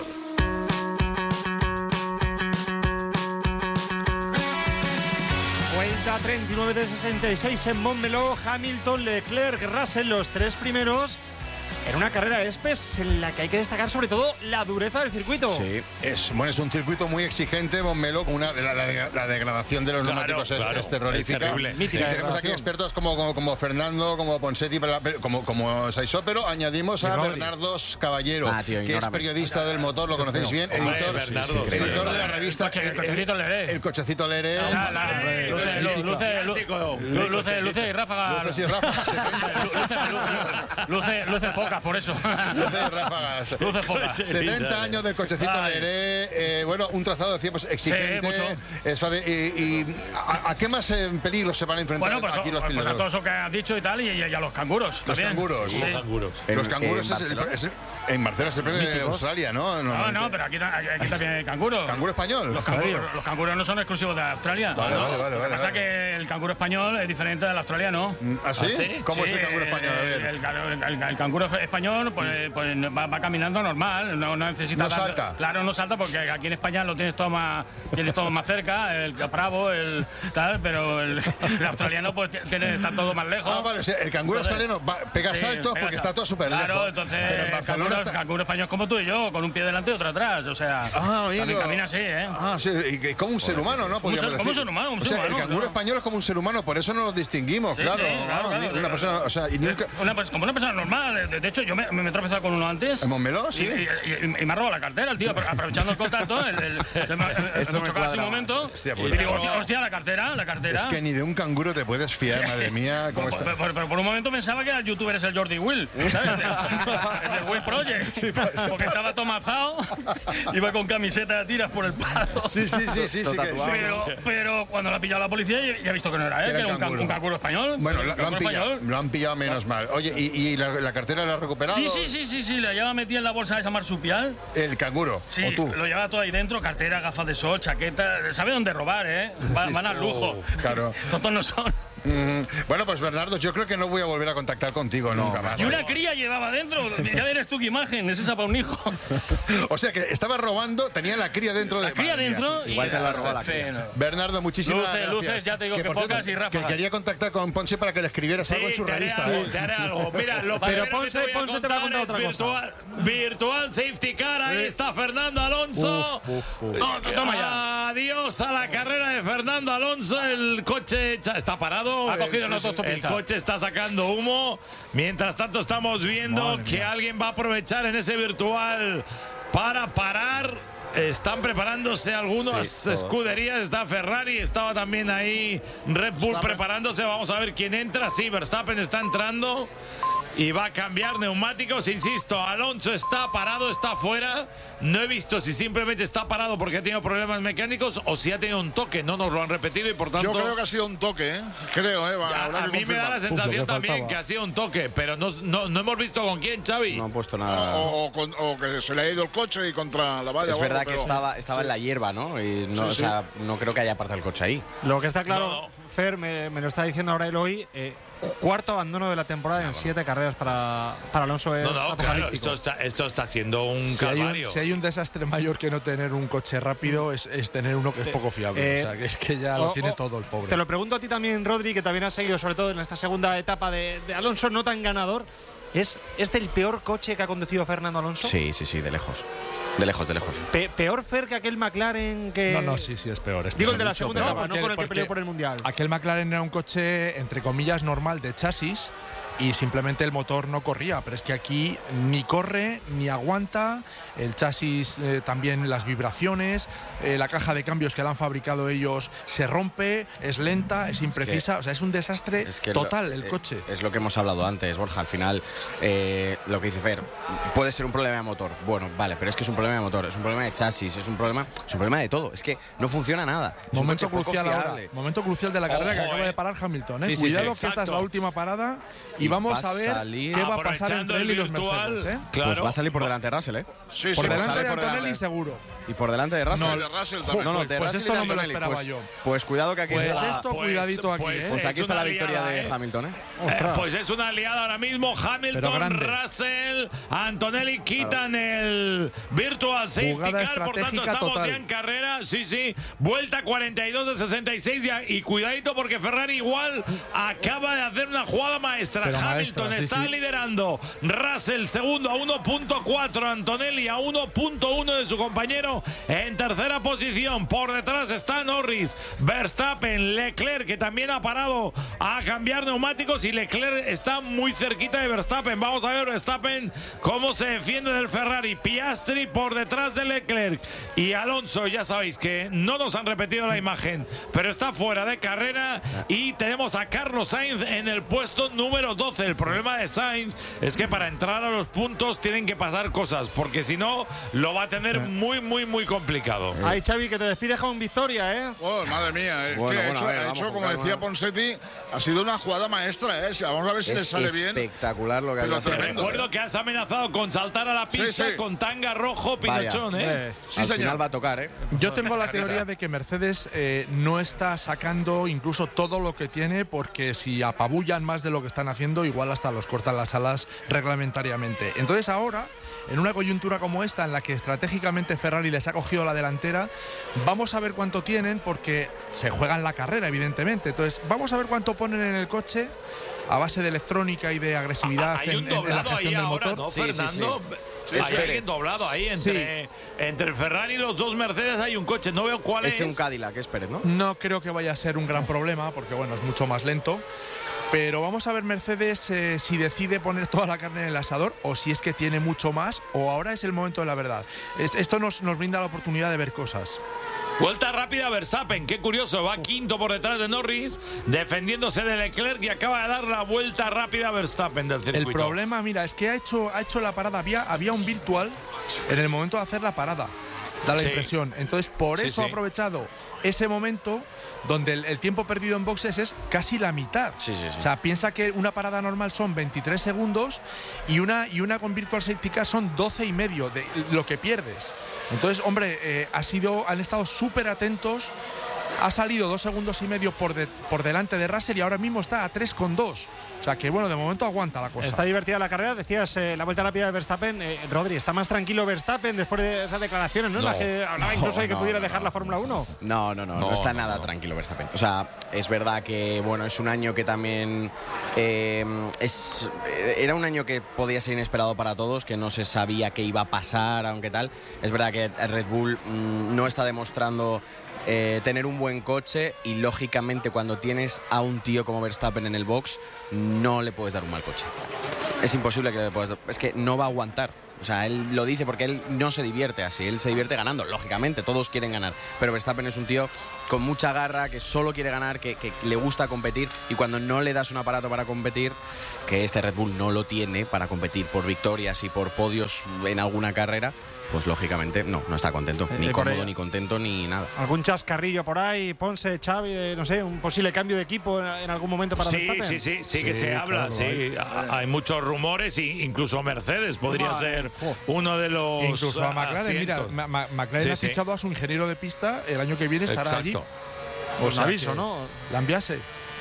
Vuelta treinta y nueve de sesenta y seis en Montmeló, Hamilton, Leclerc, Russell, los tres primeros en una carrera de Espes en la que hay que destacar sobre todo la dureza del circuito. Sí, es, bueno, es un circuito muy exigente, Montmeló, con una, la, la, la degradación de los claro, neumáticos es, claro, es terrorífica. Es terrible. Y tenemos aquí expertos como, como, como Fernando, como Ponsetti, como, como Saisó, pero añadimos a Bernardo Caballero, ah, tío, que es periodista del motor, lo conocéis bien, Hombre, editor, Bernardo, sí, sí, editor de la revista El cochecito Leré. El cochecito Leré. Luce, luce, luce y ráfaga. Luces y ráfagas. Luce, luce pocas, por eso. Luces ráfagas. Luces pocas. setenta años del cochecito Leré. Eh, bueno, un trazado de tiempos exigente. Sí, es fácil. Y, y ¿a, ¿a qué más en peligro se van a enfrentar bueno, pues, aquí los pues, pilotos? Pues a todo eso que has dicho y tal, y, y a los canguros. Los también. canguros. Sí. Los canguros. Los canguros es, el, es en Barcelona es el premio de Australia, ¿no? No, no, pero aquí, aquí también hay canguros. ¿Canguro español? Los canguros, los canguros no son exclusivos de Australia. Vale, vale, vale. Lo que pasa es que el canguro español es diferente del australiano. ¿Ah, sí? ¿Ah, ¿Cómo sí, es el canguro español? A ver. El, el, el, el canguro español pues, pues va, va caminando normal, no, no necesita... No dar, salta. Claro, no salta porque aquí en España lo tienes todo más, tienes todo más cerca, el bravo, el tal, pero el, el australiano pues tiene, está todo más lejos. Ah, vale, o sea, el canguro entonces, australiano va, pega sí, saltos pega porque sal... está todo súper lejos. Claro, entonces el canguro, está... canguro español como tú y yo, con un pie delante y otro atrás, o sea, ah, también camina así, ¿eh? Ah, sí, y como un ser humano, ¿no? Como un ser, como un ser humano, un o sea, ser humano. El canguro ¿no? español es como un ser humano, por eso no los distinguimos, sí, claro. Sí, claro, ah, claro una persona, o sea, y nunca... una, pues, como una persona normal, de hecho hecho, yo me, me he tropezado con uno antes. ¿En Montmeló? Sí. Y, y, y, y me ha robado la cartera el tío, aprovechando el contacto. El, el, se me, Eso me chocado hace un momento. Hostia, pues, y digo, hostia, hostia, la cartera, la cartera. Es que ni de un canguro te puedes fiar, madre mía. ¿Cómo pero, pero, pero por un momento pensaba que el youtuber es el Jordi Will, ¿sabes? El del Will Project. Sí, pues, porque estaba tomazado, iba con camiseta de tiras por el palo. Sí, sí, sí, sí. sí, que, sí pero, pero cuando lo ha pillado la policía, ya he visto que no era él, que era un canguro, un canguro español. Bueno, lo, lo, han pillado, lo han pillado menos mal. Oye, ¿y, y la, la cartera la ha recuperado? Sí, sí, sí, sí, sí, la llevaba metida en la bolsa de esa marsupial. ¿El canguro? Sí, ¿o tú? Lo llevaba todo ahí dentro, cartera, gafas de sol, chaqueta. Sabe dónde robar, ¿eh? Van, van al lujo. Oh, claro. Tontos no son. Mm, bueno, pues Bernardo, yo creo que no voy a volver a contactar contigo no, nunca más. Y una cría llevaba dentro. Ya eres tú qué imagen, es esa para un hijo. O sea que estaba robando, tenía la cría dentro de. La cría dentro y igual te la robó la cría. Bernardo, muchísimas luces, gracias. Luces, ya te digo que, que pocas cierto, y Rafa. Que quería contactar con Ponce para que le escribieras sí, algo en su te revista. Haré ¿eh? algo, te haré algo. Mira, lo Pero Ponce, te Ponce te va a contar otra virtual, cosa. Virtual Safety Car, ahí ¿Eh? está Fernando Alonso. Uf, uf, uf. No, toma ya. Adiós a la carrera de Fernando Alonso. El coche está parado. Ha cogido el, nosotros el coche está sacando humo. Mientras tanto estamos viendo Madre que mía. alguien va a aprovechar en ese virtual para parar. Están preparándose algunas sí, escuderías. Está Ferrari, estaba también ahí Red Bull está preparándose. Vamos a ver quién entra. Sí, Verstappen está entrando y va a cambiar neumáticos. Insisto, Alonso está parado, está fuera. No he visto si simplemente está parado porque ha tenido problemas mecánicos o si ha tenido un toque. No nos lo han repetido y por tanto. Yo creo que ha sido un toque, ¿eh? Creo, ¿eh? Ya, a mí me da la sensación Uf, también faltaba. que ha sido un toque, pero no, no, no hemos visto con quién, Xavi. No han puesto nada. O, o, con, o que se le ha ido el coche y contra la valla. Es verdad pero... que estaba, estaba sí. en la hierba, ¿no? Y no, sí, sí. O sea, no creo que haya apartado el coche ahí. Lo que está claro, no. Fer, me, me lo está diciendo ahora Eloy. Eh, Cuarto abandono de la temporada en siete carreras para, para Alonso. Es no, no, claro, esto está, esto está siendo un si calvario. Hay un, si hay un desastre mayor que no tener un coche rápido, es, es tener uno que este, es poco fiable. Eh, o sea, que es que ya o, lo tiene o, todo el pobre. Te lo pregunto a ti también, Rodri, que también has seguido, sobre todo en esta segunda etapa de, de Alonso, no tan ganador. ¿Es este el peor coche que ha conducido Fernando Alonso? Sí, sí, sí, de lejos. De lejos, de lejos. Pe peor, Fer, que aquel McLaren que... No, no, sí, sí, es peor. Es Digo peor, el de la segunda peor. etapa, no con el que peleó por el Mundial. Aquel McLaren era un coche, entre comillas, normal de chasis y simplemente el motor no corría. Pero es que aquí ni corre, ni aguanta. El chasis eh, también, las vibraciones, eh, la caja de cambios que la han fabricado ellos se rompe, es lenta, es imprecisa. Es que, o sea, es un desastre es que total lo, el eh, coche. Es lo que hemos hablado antes, Borja. Al final, eh, lo que dice Fer, puede ser un problema de motor. Bueno, vale, pero es que es un problema de motor, es un problema de chasis, es un problema, es un problema de todo. Es que no funciona nada. Es momento crucial ahora. Momento crucial de la carrera. Ojo, que acaba eh. de parar Hamilton. ¿eh? Sí, Cuidado sí, sí, que esta es la última parada y, y vamos a ver salir. qué va a pasar entre él y los Mercedes. ¿eh? Claro. Pues va a salir por delante de Russell, ¿eh? Sí, por sí, delante de por Antonelli seguro. Y por delante de Russell. No, de Russell también. No, no, de pues Russell esto no me lo Antonelli. esperaba pues, yo. Pues cuidado que aquí pues está. Esto, pues, cuidadito aquí. Pues, ¿eh? pues aquí está la victoria liada, de Hamilton, ¿eh? eh pues es una aliada ahora mismo. Hamilton, Russell, Antonelli quitan claro. el Virtual Safety Jugada Car. Por tanto, estamos total. ya en carrera. Sí, sí. Vuelta cuarenta y dos de sesenta y seis. Ya, y cuidadito porque Ferrari igual acaba de hacer una jugada maestra. Pero Hamilton maestra, está sí, sí. liderando. Russell segundo a uno punto cuatro. Antonelli a uno punto uno de su compañero en tercera posición. Por detrás está Norris, Verstappen, Leclerc, que también ha parado a cambiar neumáticos, y Leclerc está muy cerquita de Verstappen. Vamos a ver Verstappen cómo se defiende del Ferrari. Piastri por detrás de Leclerc, y Alonso, ya sabéis que no nos han repetido la imagen, pero está fuera de carrera, y tenemos a Carlos Sainz en el puesto número doce. El problema de Sainz es que para entrar a los puntos tienen que pasar cosas, porque si no lo va a tener muy, muy, muy complicado. Ay, Xavi, que te despides con victoria, ¿eh? Oh, madre mía, es bueno, que bueno, hecho, ver, ha vamos, hecho como decía calma. Ponsetti, ha sido una jugada maestra, ¿eh? Vamos a ver si es le sale bien. Espectacular lo que ha hecho. Te recuerdo ¿eh? que has amenazado con saltar a la pista sí, sí. con tanga rojo pinochón, ¿eh? eh sí, Al señor. final va a tocar, ¿eh? Yo tengo la teoría de que Mercedes eh, no está sacando incluso todo lo que tiene, porque si apabullan más de lo que están haciendo, igual hasta los cortan las alas reglamentariamente. Entonces ahora, en una coyuntura como esta, en la que estratégicamente Ferrari les ha cogido la delantera, vamos a ver cuánto tienen, porque se juegan la carrera, evidentemente. Entonces, vamos a ver cuánto ponen en el coche a base de electrónica y de agresividad Hay un en, en la gestión ahí del ahora, motor. ¿no, sí, Fernando? Sí, sí. Sí, hay sí. alguien doblado ahí entre, sí. entre el Ferrari y los dos Mercedes. Hay un coche, no veo cuál es. Es un Cadillac, es Pérez, ¿no? No creo que vaya a ser un gran problema, porque bueno, es mucho más lento. Pero vamos a ver Mercedes eh, si decide poner toda la carne en el asador o si es que tiene mucho más o ahora es el momento de la verdad. Es, esto nos, nos brinda la oportunidad de ver cosas. Vuelta rápida Verstappen, qué curioso, va quinto por detrás de Norris, defendiéndose de Leclerc y acaba de dar la vuelta rápida Verstappen del circuito. El problema, mira, es que ha hecho, ha hecho la parada, había, había un virtual en el momento de hacer la parada, da la sí. impresión. Entonces, por sí, eso sí. ha aprovechado ese momento donde el, el tiempo perdido en boxes es casi la mitad. Sí, sí, sí. O sea, piensa que una parada normal son veintitrés segundos y una, y una con Virtual Safety Car son doce y medio de lo que pierdes. Entonces, hombre, eh, ha sido, han estado súper atentos. Ha salido dos segundos y medio por, de, por delante de Russell y ahora mismo está a tres coma dos. O sea que, bueno, de momento aguanta la cosa. Está divertida la carrera. Decías eh, la vuelta rápida de Verstappen. Eh, Rodri, ¿está más tranquilo Verstappen después de esas declaraciones, ¿no? no Las que hablaba no, incluso de que no, pudiera no, dejar no. la Fórmula uno. No, no, no, no, no está no, nada no. tranquilo Verstappen. O sea, es verdad que, bueno, es un año que también eh, es era un año que podía ser inesperado para todos, que no se sabía qué iba a pasar, aunque tal. Es verdad que Red Bull mmm, no está demostrando Eh, tener un buen coche y lógicamente cuando tienes a un tío como Verstappen en el box no le puedes dar un mal coche. Es imposible que le puedas dar, es que no va a aguantar. O sea, él lo dice porque él no se divierte así, él se divierte ganando, lógicamente, todos quieren ganar, pero Verstappen es un tío con mucha garra, que solo quiere ganar, que, que le gusta competir y cuando no le das un aparato para competir, que este Red Bull no lo tiene para competir por victorias y por podios en alguna carrera, pues lógicamente no, no está contento, ni cómodo, ni contento, ni nada. ¿Algún chascarrillo por ahí, Ponce, Xavi, de, no sé, un posible cambio de equipo en, en algún momento para sí, Verstappen? Sí, sí, sí, sí que sí, se habla, claro, sí. hay, hay muchos rumores, y incluso Mercedes podría Vale. ser uno de los Incluso a McLaren, asientos. mira, Ma McLaren sí, ha sí. fichado a su ingeniero de pista, el año que viene estará Exacto. allí. Pues sea aviso, ¿no? La enviase.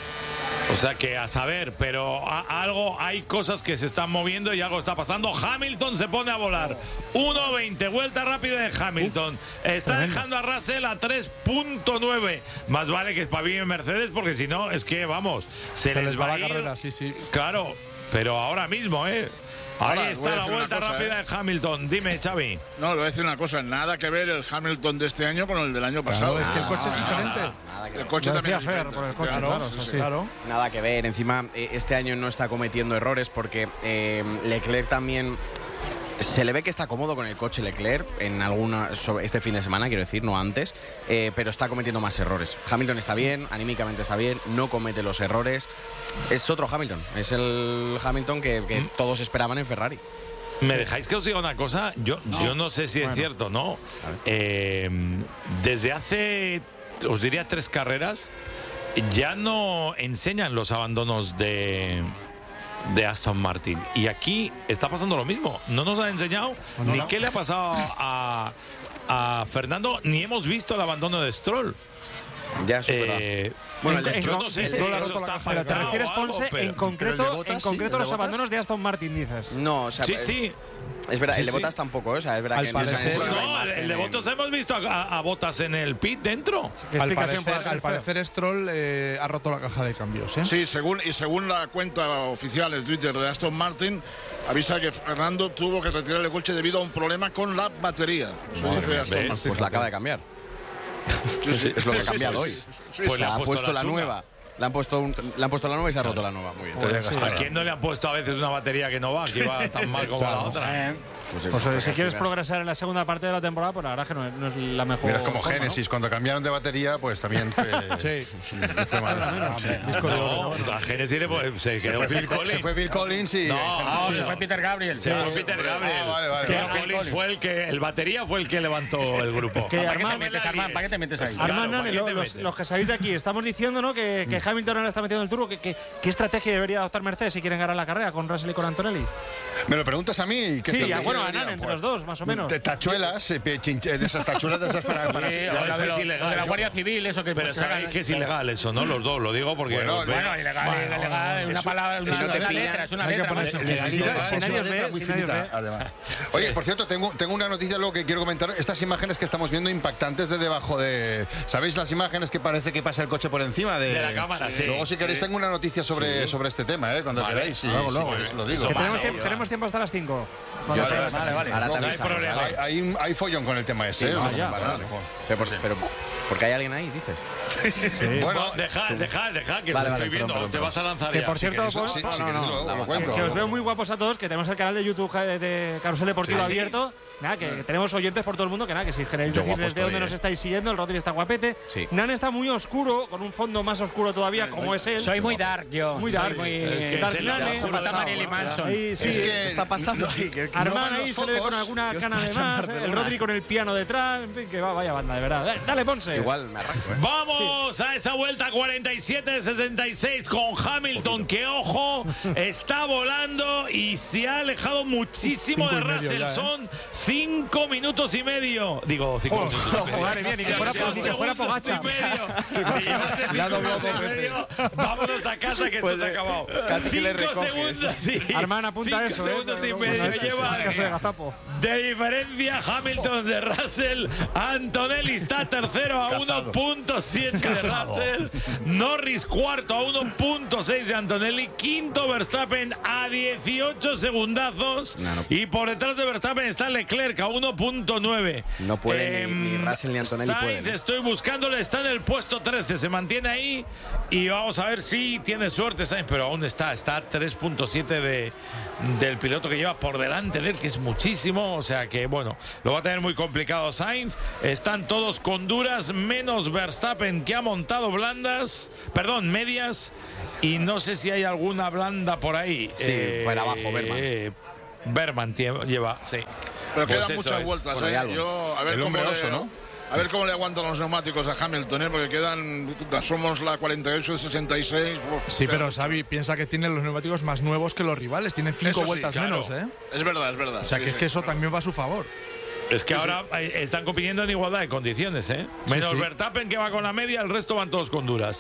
O sea que a saber, pero a, algo, hay cosas que se están moviendo y algo está pasando. Hamilton se pone a volar. uno veinte, vuelta rápida de Hamilton. Uf, está tremendo. Dejando a Russell a tres punto nueve. Más vale que espabile Mercedes porque si no, es que vamos, se, se les, les va a ir. Carrera, sí, sí. Claro, pero ahora mismo, ¿eh? Ahí Ahora, está la vuelta cosa, rápida ¿eh? de Hamilton. Dime, Xavi. No, le voy a decir una cosa. Nada que ver el Hamilton de este año con el del año pasado. Claro, es que el coche es diferente. Nada, nada el coche también es diferente. Por el coche, claro, claro, sí, sí. claro. Nada que ver. Encima, este año no está cometiendo errores porque eh, Leclerc también... Se le ve que está cómodo con el coche Leclerc en alguna sobre este fin de semana, quiero decir, no antes, eh, pero está cometiendo más errores. Hamilton está bien, anímicamente está bien, no comete los errores. Es otro Hamilton, es el Hamilton que, que ¿Mm? todos esperaban en Ferrari. ¿Me dejáis que os diga una cosa? Yo no, yo no sé si bueno. es cierto, ¿no? Eh, desde hace, os diría, tres carreras, ya no enseñan los abandonos de... de Aston Martin. Y aquí está pasando lo mismo. No nos han enseñado no, no, ni no. qué le ha pasado a, a Fernando, ni hemos visto el abandono de Stroll. Ya, eso es eh, verdad. Bueno, el, yo no sé si eso está pero te refieres, Ponce, algo, pero, en concreto, Botas, en concreto sí, los abandonos de Aston Martin, dices. No, o sea, sí, es, sí. Es verdad, sí, el de sí. Botas tampoco, ¿eh? O sea, es verdad Al que parecer, no, no, el, el de Botas hemos visto a, a Botas en el pit dentro. Al parecer, al parecer Stroll eh, ha roto la caja de cambios, ¿eh? Sí, según, y según la cuenta oficial en Twitter de Aston Martin, avisa que Fernando tuvo que retirar el coche debido a un problema con la batería. Eso dice Aston Martin. Pues la acaba de cambiar. Sí, sí. Es lo que ha cambiado sí, sí, hoy. sí, sí, pues sí, le ha sí. puesto la chunga. nueva. Le han puesto, un, le han puesto la nueva y se ha roto la nueva. Muy bien. Pues sí. ¿A quién no le han puesto a veces una batería que no va, que va tan mal como claro. la otra? Eh. Pues, pues, pues si quieres progresar en la segunda parte de la temporada, pues la verdad que no es, no es la mejor. Mira, es como forma, Génesis, ¿no? cuando cambiaron de batería, pues también fue. sí, sí, fue mal. No, a Génesis se quedó se Phil Collins. Se fue Phil Collins y. No, no, se fue Peter Gabriel. Se fue Peter Gabriel. Ah, vale, vale. Phil vale. Collins fue el que. El batería fue el que levantó el grupo. ¿Para qué te metes, Armand? ¿Para qué te metes ahí? Armand, Claro, Nani, lo, los, los que sabéis de aquí, estamos diciendo, ¿no? Que, que Hamilton ahora está metiendo el turbo. Que, que, ¿Qué estrategia debería adoptar Mercedes si quieren ganar la carrera con Russell y con Antonelli? ¿Me lo preguntas a mí? ¿Qué Sí, bueno, a Nan, entre los dos, más o menos. De tachuelas, eh, chinche, de esas tachuelas de esas para. para sí, ¿sabes? de, Es lo, ilegal, de la eso. Guardia Civil, eso que. Pero sabéis que es ilegal eso, ¿no? Los dos, lo digo porque. Bueno, los ve- Bueno, ilegal, Bueno, ilegal, ilegal, bueno, una eso- palabra, si una, no te una pillan, letra, es una hay que letra. ponerse- vale. Legalidad, Si nadie es una os ve, letra muy si nadie os finita, ve. además. Oye, por cierto, tengo, tengo una noticia luego que quiero comentar. Estas imágenes que estamos viendo impactantes de debajo de. ¿Sabéis las imágenes que parece que pasa el coche por encima de, De la cámara, sí. Luego, si queréis, Sí. tengo una noticia sobre, Sí. sobre este tema, ¿eh? Cuando Vale. queráis. Sí, Luego, sí, luego. pues lo digo. Que tenemos, Vale, tiempo, vale. tenemos tiempo hasta las cinco. Ya, Vale, ya, vale, vale. Ahora No te hay avisamos, problema. ¿vale? Hay, hay, hay follón con el tema ese, ¿eh? Sí, Vale, ya, vale, vale. vale. Pero, por- pero Porque hay alguien ahí, dices. Sí. Bueno, deja, deja, deja, que vale, lo vale, estoy viendo. perdón, perdón, te vas a lanzar que ya. por cierto, si pues, sí, no, sí, no, no, lo, lo que, cuento. que os veo muy guapos a todos, que tenemos el canal de YouTube de, de Carrusel Deportivo sí, abierto. Sí. Nada, que tenemos oyentes por todo el mundo, que nada, que si queréis decir desde dónde nos estáis siguiendo, el Rodri está guapete. Sí. Nan está muy oscuro, con un fondo más oscuro todavía, como es él. Soy muy dark yo. Muy dark. Muy Es que dark es el- Nane. Mata Marilyn Manson. Ahí sí. Es que ¿Qué está pasando ahí? ¿Qué- qué- Armán no ahí los se le ve con focos. alguna ¿Qué os cana de pasa en más, Barcelona? el Rodri con el piano detrás, en fin, que va, vaya banda, de verdad. Dale, Ponce. Igual me arranco, ¿eh? Vamos a esa vuelta cuarenta y siete sesenta y seis con Hamilton, que ojo, está volando y se ha alejado muchísimo Cinco de y medio Russell. ya, ¿eh? Son cinco minutos y medio. Digo, cinco Ojo, minutos y ojo, medio. madre mía, ni que fuera- Cinco ni que fuera segundos Pogačar. y medio. Si llevas el Le ha cinco doblado minutos y dos medio, vámonos a casa que Pues, esto se ha eh, acabado. casi que le Cinco recoges. segundos, sí. Armán apunta Cinco eso. segundos eh, y no, medio no, no, lleva. es caso de gazapo. De diferencia, Hamilton de Russell. Antonelli está tercero a uno punto siete de Russell. Norris cuarto a uno punto seis de Antonelli. Quinto Verstappen a dieciocho segundazos. No, no. Y por detrás de Verstappen está Leclerc a uno punto nueve. No puede, ni- ni Russell ni Antonelli Sainz, pueden. estoy buscándole, está en el puesto trece. Se mantiene ahí. Y vamos a ver si tiene suerte Sainz, pero aún está. Está a tres punto siete de, del piloto que lleva por delante de él, que es muchísimo. O sea que, bueno, lo va a tener muy complicado Sainz. Están todos con duras, menos Verstappen, que ha montado blandas, perdón, medias. Y no sé si hay alguna blanda por ahí. Sí, por abajo, Berman. eh, Berman tie- lleva, sí. Pero Pues quedan eso muchas es. vueltas, Bueno, hay ¿eh? algo. Yo, a ver El cómo hombre le, oso, ¿no? A ver cómo le aguantan los neumáticos a Hamilton, ¿eh? Porque quedan, somos la cuarenta y ocho de sesenta y seis. Uf, Sí, queda pero mucho. Xavi piensa que tiene los neumáticos más nuevos que los rivales. Tienen cinco Eso sí, vueltas claro. menos, ¿eh? Es verdad, es verdad. O sea, sí, que es sí, que eso claro. también va a su favor. Es que ahora eh, están compitiendo en igualdad de condiciones, ¿eh? Menos sí. Verstappen, que va con la media, el resto van todos con duras.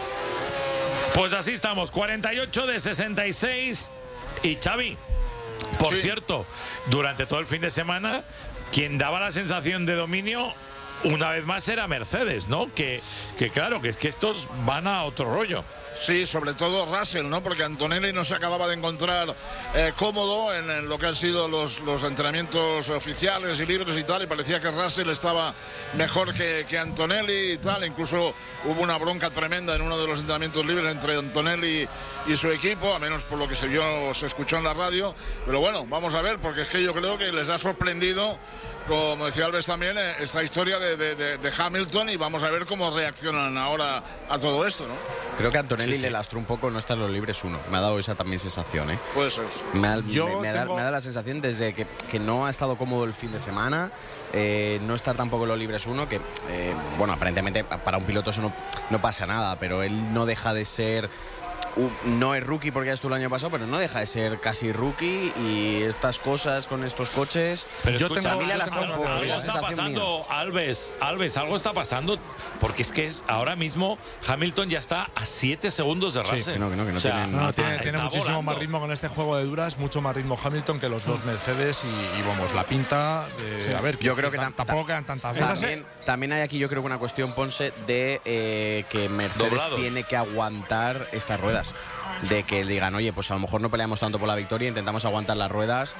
Pues así estamos, cuarenta y ocho de sesenta y seis. Y Xavi, por Sí. cierto, durante todo el fin de semana, quien daba la sensación de dominio, una vez más era Mercedes, ¿no? Que, que claro, que es que estos van a otro rollo. Sí, sobre todo Russell, ¿no? Porque Antonelli no se acababa de encontrar eh, cómodo en, en lo que han sido los, los entrenamientos oficiales y libres y tal, y parecía que Russell estaba mejor que, que Antonelli y tal. Incluso hubo una bronca tremenda en uno de los entrenamientos libres entre Antonelli y su equipo, a menos por lo que se vio, se escuchó en la radio. Pero bueno, vamos a ver, porque es que yo creo que les ha sorprendido, como decía Alves también, eh, esta historia de, de, de, de Hamilton, y vamos a ver cómo reaccionan ahora a todo esto, ¿no? Creo que Antonelli Sí, sí. le lastró un poco no estar en los libres uno. Me ha dado esa también sensación, ¿eh? Puede ser. Me ha, Yo me- me da, tengo- me da la sensación desde que, que no ha estado cómodo el fin de semana, eh, no estar tampoco en los libres uno, que, eh, bueno, aparentemente pa- para un piloto eso no, no pasa nada, pero él no deja de ser... u- No es rookie porque ya estuvo el año pasado, pero no deja de ser casi rookie, y estas cosas con estos coches. Pero yo escucha, tengo, algo, la lastra un poco, algo la está sensación pasando, mía. Alves, Alves, algo está pasando, porque es que es ahora mismo Hamilton ya está a siete segundos de Sí, Russell. que no, que no, que no O sea, tienen- No, no, tiene, está tiene muchísimo volando. más ritmo con este juego de duras, mucho más ritmo Hamilton que los dos Mercedes y, y vamos, la pinta de, a ver, Yo creo que tam- tam- tampoco tam- quedan tantas veces. También, también hay aquí, yo creo que una cuestión, Ponce, de eh, que Mercedes Doblados. tiene que aguantar estas ruedas. De que digan, oye, pues a lo mejor no peleamos tanto por la victoria, intentamos aguantar las ruedas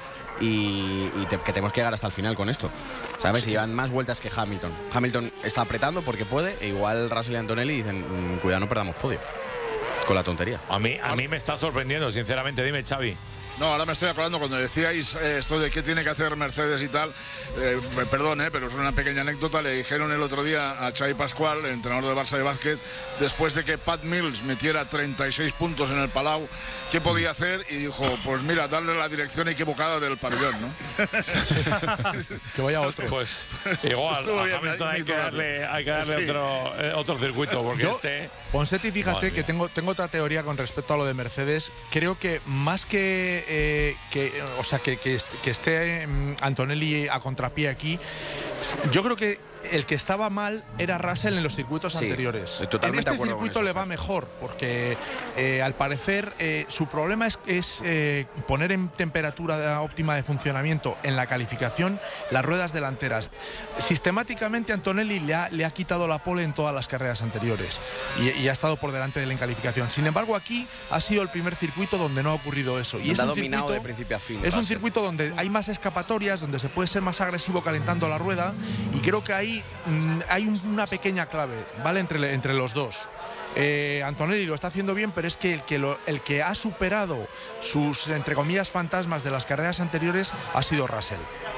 y, y te- que tenemos que llegar hasta el final con esto. ¿Sabes? Y llevan más vueltas que Hamilton. Hamilton está apretando porque puede, e igual Russell y Antonelli dicen, "Mm, cuidado, no perdamos podio". Con la tontería. A mí, a mí me está sorprendiendo, sinceramente. Dime, Xavi. No, ahora me estoy acordando cuando decíais eh, esto de qué tiene que hacer Mercedes y tal. Eh, perdón, eh, pero es una pequeña anécdota. Le dijeron el otro día a Xavi Pascual, el entrenador del Barça de básquet, después de que Pat Mills metiera treinta y seis puntos en el Palau, ¿qué podía hacer? Y dijo, pues mira, darle la dirección equivocada del pabellón, ¿no? Que vaya otro. Pues igual, Estuvo a bien, Hamilton mi- hay mi que darle, hay que darle Sí. otro, eh, otro circuito, porque Yo, este... Ponsetti, fíjate Madre que mía. tengo, tengo otra teoría con respecto a lo de Mercedes. Creo que más que, eh, que o sea, que, que, est- que esté mm, Antonelli a contrapié aquí, yo creo que el que estaba mal era Russell en los circuitos Sí, anteriores. estoy totalmente en de este acuerdo con circuito eso, le va Fer. mejor, porque eh, al parecer eh, su problema es, es, eh, poner en temperatura óptima de funcionamiento en la calificación las ruedas delanteras. Sistemáticamente Antonelli le ha, le ha quitado la pole en todas las carreras anteriores y, y ha estado por delante de él en calificación. Sin embargo, aquí ha sido el primer circuito donde no ha ocurrido eso. Y Donde es ha un dominado circuito- de principio a fin, Es un Russell. circuito donde hay más escapatorias, donde se puede ser más agresivo calentando la rueda, y creo que ahí ahí mmm, hay una pequeña clave, ¿vale? Entre, entre los dos. Eh, Antonelli lo está haciendo bien, pero es que el que, lo, el que ha superado sus, entre comillas, fantasmas de las carreras anteriores ha sido Russell.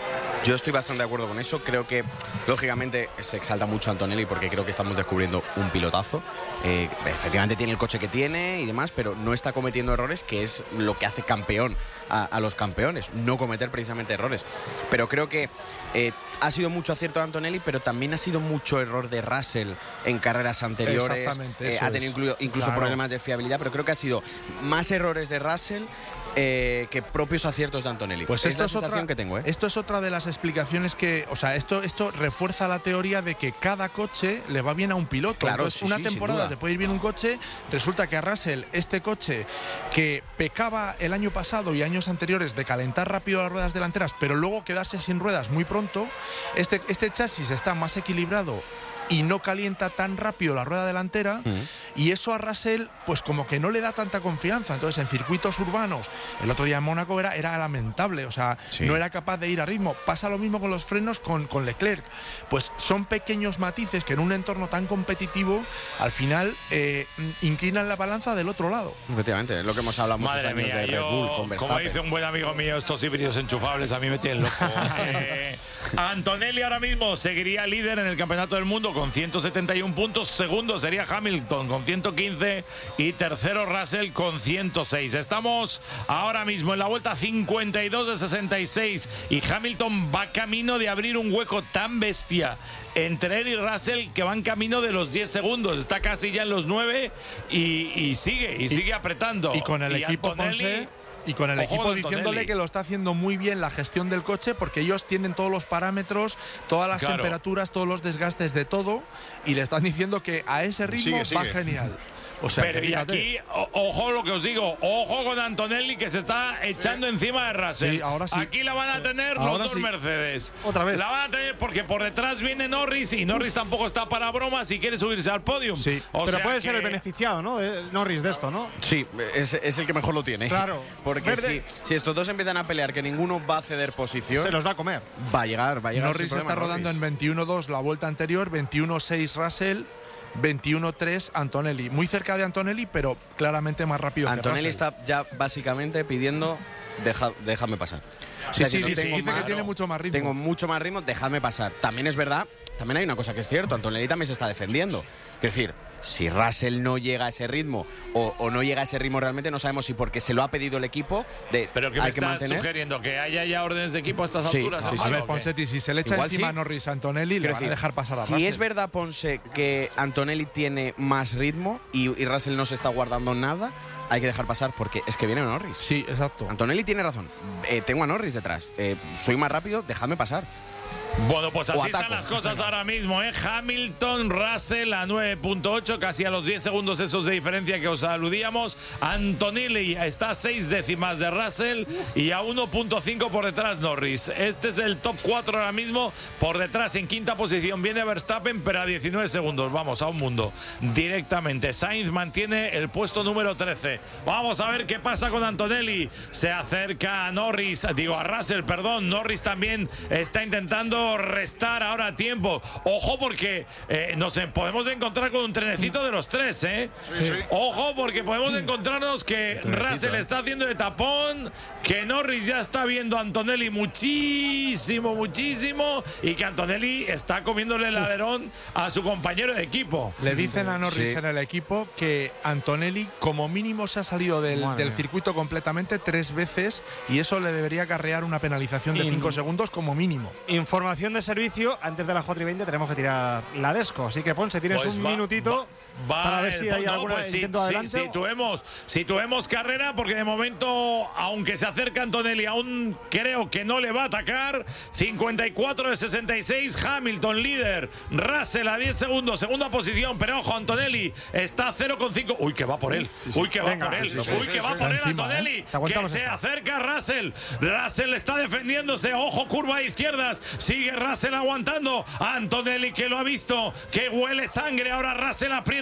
Yo estoy bastante de acuerdo con eso. Creo que, lógicamente, se exalta mucho a Antonelli porque creo que estamos descubriendo un pilotazo. Eh, efectivamente tiene el coche que tiene y demás, pero no está cometiendo errores, que es lo que hace campeón a, a los campeones, no cometer precisamente errores. Pero creo que eh, ha sido mucho acierto de Antonelli, pero también ha sido mucho error de Russell en carreras anteriores. Exactamente, eh, ha tenido incluso, incluso claro. problemas de fiabilidad, pero creo que ha sido más errores de Russell Eh, que propios aciertos de Antonelli. Pues es esto la es sensación otra, que tengo, ¿eh? Esto es otra de las explicaciones que, o sea, esto, esto refuerza la teoría de que cada coche le va bien a un piloto. Claro, Entonces, sí, una sí, temporada te puede ir bien un coche, resulta que a Russell este coche que pecaba el año pasado y años anteriores de calentar rápido las ruedas delanteras, pero luego quedarse sin ruedas muy pronto, este, este chasis está más equilibrado y no calienta tan rápido la rueda delantera, uh-huh. y eso a Russell pues como que no le da tanta confianza. Entonces en circuitos urbanos, el otro día en Mónaco era, era lamentable, o sea, sí. no era capaz de ir a ritmo. Pasa lo mismo con los frenos con, con Leclerc. Pues son pequeños matices que en un entorno tan competitivo al final eh, inclinan la balanza del otro lado. Efectivamente, es lo que hemos hablado muchos Madre años mía, de Red yo, Bull con Verstappen. Como dice un buen amigo mío, estos híbridos enchufables a mí me tienen loco. eh, Antonelli ahora mismo seguiría líder en el Campeonato del Mundo con ciento setenta y uno puntos, segundo sería Hamilton con ciento quince y tercero Russell con ciento seis. Estamos ahora mismo en la vuelta cincuenta y dos de sesenta y seis y Hamilton va camino de abrir un hueco tan bestia entre él y Russell que van camino de los diez segundos, está casi ya en los nueve y, y sigue, y, y sigue apretando. Y con el y equipo Antonelli, Ponce, y con el ojo equipo de diciéndole Antonelli. que lo está haciendo muy bien la gestión del coche, porque ellos tienen todos los parámetros, todas las Claro. temperaturas, todos los desgastes de todo, y le están diciendo que a ese ritmo Sigue, va sigue. genial. O sea, Pero que y fíjate. aquí, o- ojo lo que os digo, ojo con Antonelli que se está echando encima de Russell. Sí, ahora sí. Aquí la van a tener Ahora los dos sí. Mercedes. Otra vez. La van a tener porque por detrás viene Norris y Norris tampoco está para bromas y quiere subirse al podium. Sí. O Pero sea puede que- ser el beneficiado, ¿no? De Norris de esto, ¿no? Sí, es, es el que mejor lo tiene. Claro. Porque si, Verde. si estos dos empiezan a pelear que ninguno va a ceder posición, Se los va a comer. va a llegar, va a llegar. Norris sin está problema, rodando Norris. en veintiuno dos la vuelta anterior, veintiuno seis Russell, veintiuno tres Antonelli. Muy cerca de Antonelli, pero claramente más rápido Antonelli que Russell. está ya básicamente pidiendo deja, déjame pasar. O Sí, sea, sí, que no sí, tengo dice que más- tiene mucho más ritmo. Tengo mucho más ritmo, déjame pasar. También es verdad, también hay una cosa que es cierto, Antonelli también se está defendiendo. Es decir, si Russell no llega a ese ritmo o, o no llega a ese ritmo realmente, no sabemos si porque se lo ha pedido el equipo, de Pero que hay me que estás mantener. sugiriendo que haya ya órdenes de equipo a estas Sí, alturas. sí, sí. A Antonio, ver, ¿o qué? Ponsetti, si se le echa Igual encima sí. a Norris a Antonelli, le Quiero van a decir, dejar pasar a si Russell. es verdad, Ponce, que Antonelli tiene más ritmo y, y Russell no se está guardando nada, hay que dejar pasar porque es que viene Norris. Sí, exacto. Antonelli tiene razón. Eh, tengo a Norris detrás. Eh, soy más rápido, déjame pasar. Bueno, pues O así ataco. están las cosas ahora mismo, ¿eh? Hamilton, Russell a nueve punto ocho, casi a los diez segundos esos de diferencia que os aludíamos. Antonelli está a seis décimas de Russell y a uno punto cinco por detrás Norris. Este es el top cuatro ahora mismo. Por detrás, en quinta posición, viene Verstappen, pero a diecinueve segundos. Vamos, a un mundo. Directamente. Sainz mantiene el puesto número trece. Vamos a ver qué pasa con Antonelli. Se acerca a Norris, digo a Russell, perdón. Norris también está intentando restar ahora tiempo. Ojo porque eh, nos eh, podemos encontrar con un trenecito de los tres, ¿eh? Sí, sí. Ojo porque podemos encontrarnos que Russell está haciendo de tapón, que Norris ya está viendo a Antonelli muchísimo, muchísimo y que Antonelli está comiéndole el alerón a su compañero de equipo. Le dicen a Norris Sí. en el equipo que Antonelli como mínimo se ha salido del, Madre del mía. circuito completamente tres veces y eso le debería acarrear una penalización de In- cinco segundos como mínimo. Información de servicio, antes de las cuatro y veinte tenemos que tirar la Desco. Así que Ponce, tienes Pues un va- minutito va- para ver va si el- hay no, algún pues sí, intento sí, adelante. situemos, situemos carrera porque de momento, aunque se acerca Antonelli, aún creo que no le va a atacar. cincuenta y cuatro de sesenta y seis, Hamilton líder, Russell a diez segundos, segunda posición, pero ojo, Antonelli está a cero coma cinco. Uy, que va por él, uy, que va Venga, por él, sí, sí, uy, sí, que sí, va sí. por él Encima, Antonelli, ¿eh? Te que aguantamos se esta. acerca Russell, Russell está defendiéndose, ojo, curva a izquierdas, sigue Russell aguantando, Antonelli que lo ha visto, que huele sangre, ahora Russell aprieta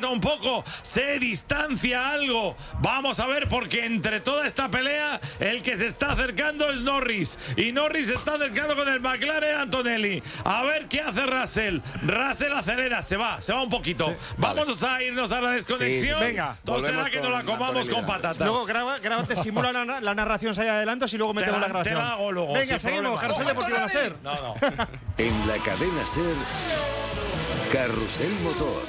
un poco, se distancia algo. Vamos a ver, porque entre toda esta pelea, el que se está acercando es Norris. Y Norris se está acercando con el McLaren Antonelli. A ver qué hace Russell. Russell acelera, se va, se va un poquito. Sí, vamos vale. a irnos a la desconexión. Sí, sí. Venga. Entonces será que nos la comamos con patatas. Luego graba, graba, te simula la, la narración, se hay adelantos y luego metemos la, la grabación. Te la hago luego. Venga, seguimos. Carrusel Deportivo en la SER. No, no. En la cadena SER, Carrusel Motor.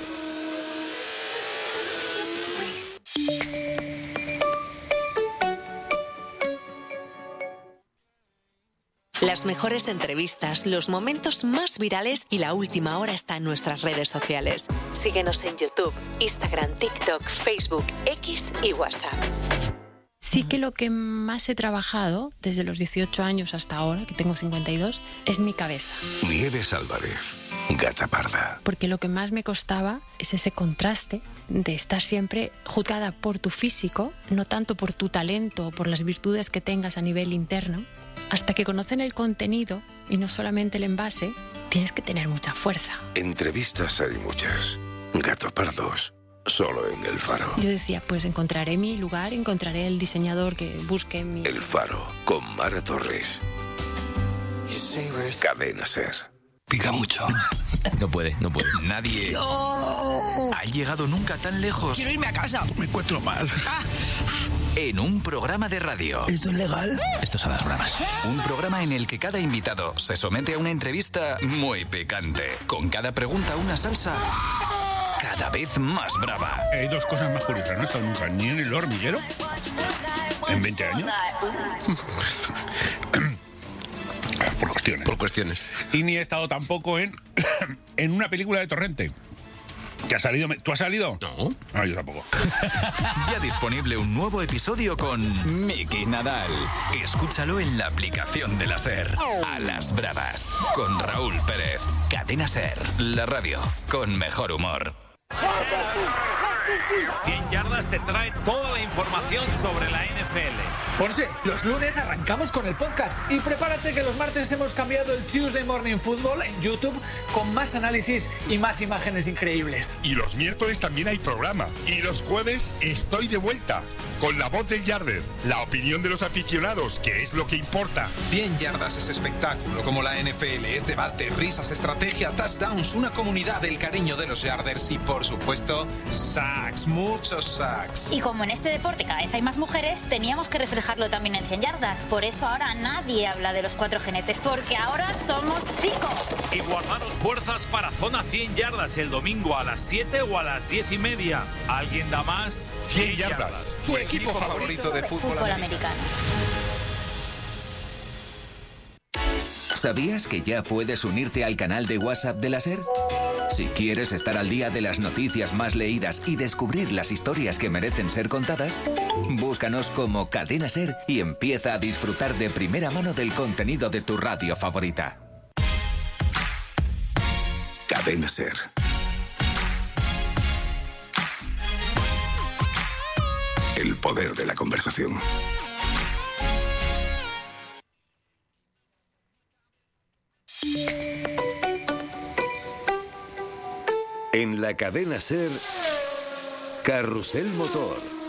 Las mejores entrevistas, los momentos más virales y la última hora está en nuestras redes sociales. Síguenos en YouTube, Instagram, TikTok, Facebook, X y WhatsApp. Sí que lo que más he trabajado desde los dieciocho años hasta ahora, que tengo cincuenta y dos, es mi cabeza. Nieves Álvarez, Gata Parda. Porque lo que más me costaba es ese contraste de estar siempre juzgada por tu físico, no tanto por tu talento o por las virtudes que tengas a nivel interno. Hasta que conocen el contenido y no solamente el envase, tienes que tener mucha fuerza. Entrevistas hay muchas. Gato Pardos, solo en El Faro. Yo decía, pues encontraré mi lugar, encontraré el diseñador que busque mi... El Faro, con Mara Torres. Cadena SER. Pica mucho. No puede, no puede. Nadie no. ha llegado nunca tan lejos. Quiero irme a casa. Me encuentro mal. Ah. En un programa de radio. ¿Esto es legal? Esto es a las bravas. Un programa en el que cada invitado se somete a una entrevista muy picante. Con cada pregunta una salsa cada vez más brava. Hay dos cosas más curiosas. No he estado nunca ni en El Hormiguero en veinte años. Por cuestiones. Por cuestiones. Y ni he estado tampoco en, en una película de Torrente. ¿Que ha salido? ¿Tú has salido? No. Ah, yo tampoco. Ya disponible un nuevo episodio con Miki Nadal. Escúchalo en la aplicación de la SER. A las bravas. Con Raúl Pérez. Cadena SER. La radio con mejor humor. cien yardas te trae toda la información sobre la N F L. Ponce, los lunes arrancamos con el podcast y prepárate que los martes hemos cambiado el Tuesday Morning Football en YouTube con más análisis y más imágenes increíbles. Y los miércoles también hay programa. Y los jueves estoy de vuelta con la voz del Yarder, la opinión de los aficionados, que es lo que importa. cien yardas es espectáculo como la N F L, es debate, risas, estrategia, touchdowns, una comunidad del cariño de los Yarders y por supuesto sacks, muchos sacks. Y como en este deporte cada vez hay más mujeres, teníamos que reflejarlo también en cien yardas. Por eso ahora nadie habla de los cuatro jinetes, porque ahora somos cinco. Y guardaros fuerzas para Zona cien yardas el domingo a las siete o a las diez y media. ¿Alguien da más? cien yardas. Tu equipo favorito de fútbol, fútbol americano. ¿Sabías que ya puedes unirte al canal de WhatsApp de la SER? Si quieres estar al día de las noticias más leídas y descubrir las historias que merecen ser contadas, búscanos como Cadena SER y empieza a disfrutar de primera mano del contenido de tu radio favorita. Cadena SER. El poder de la conversación. En la cadena SER, Carrusel Motor.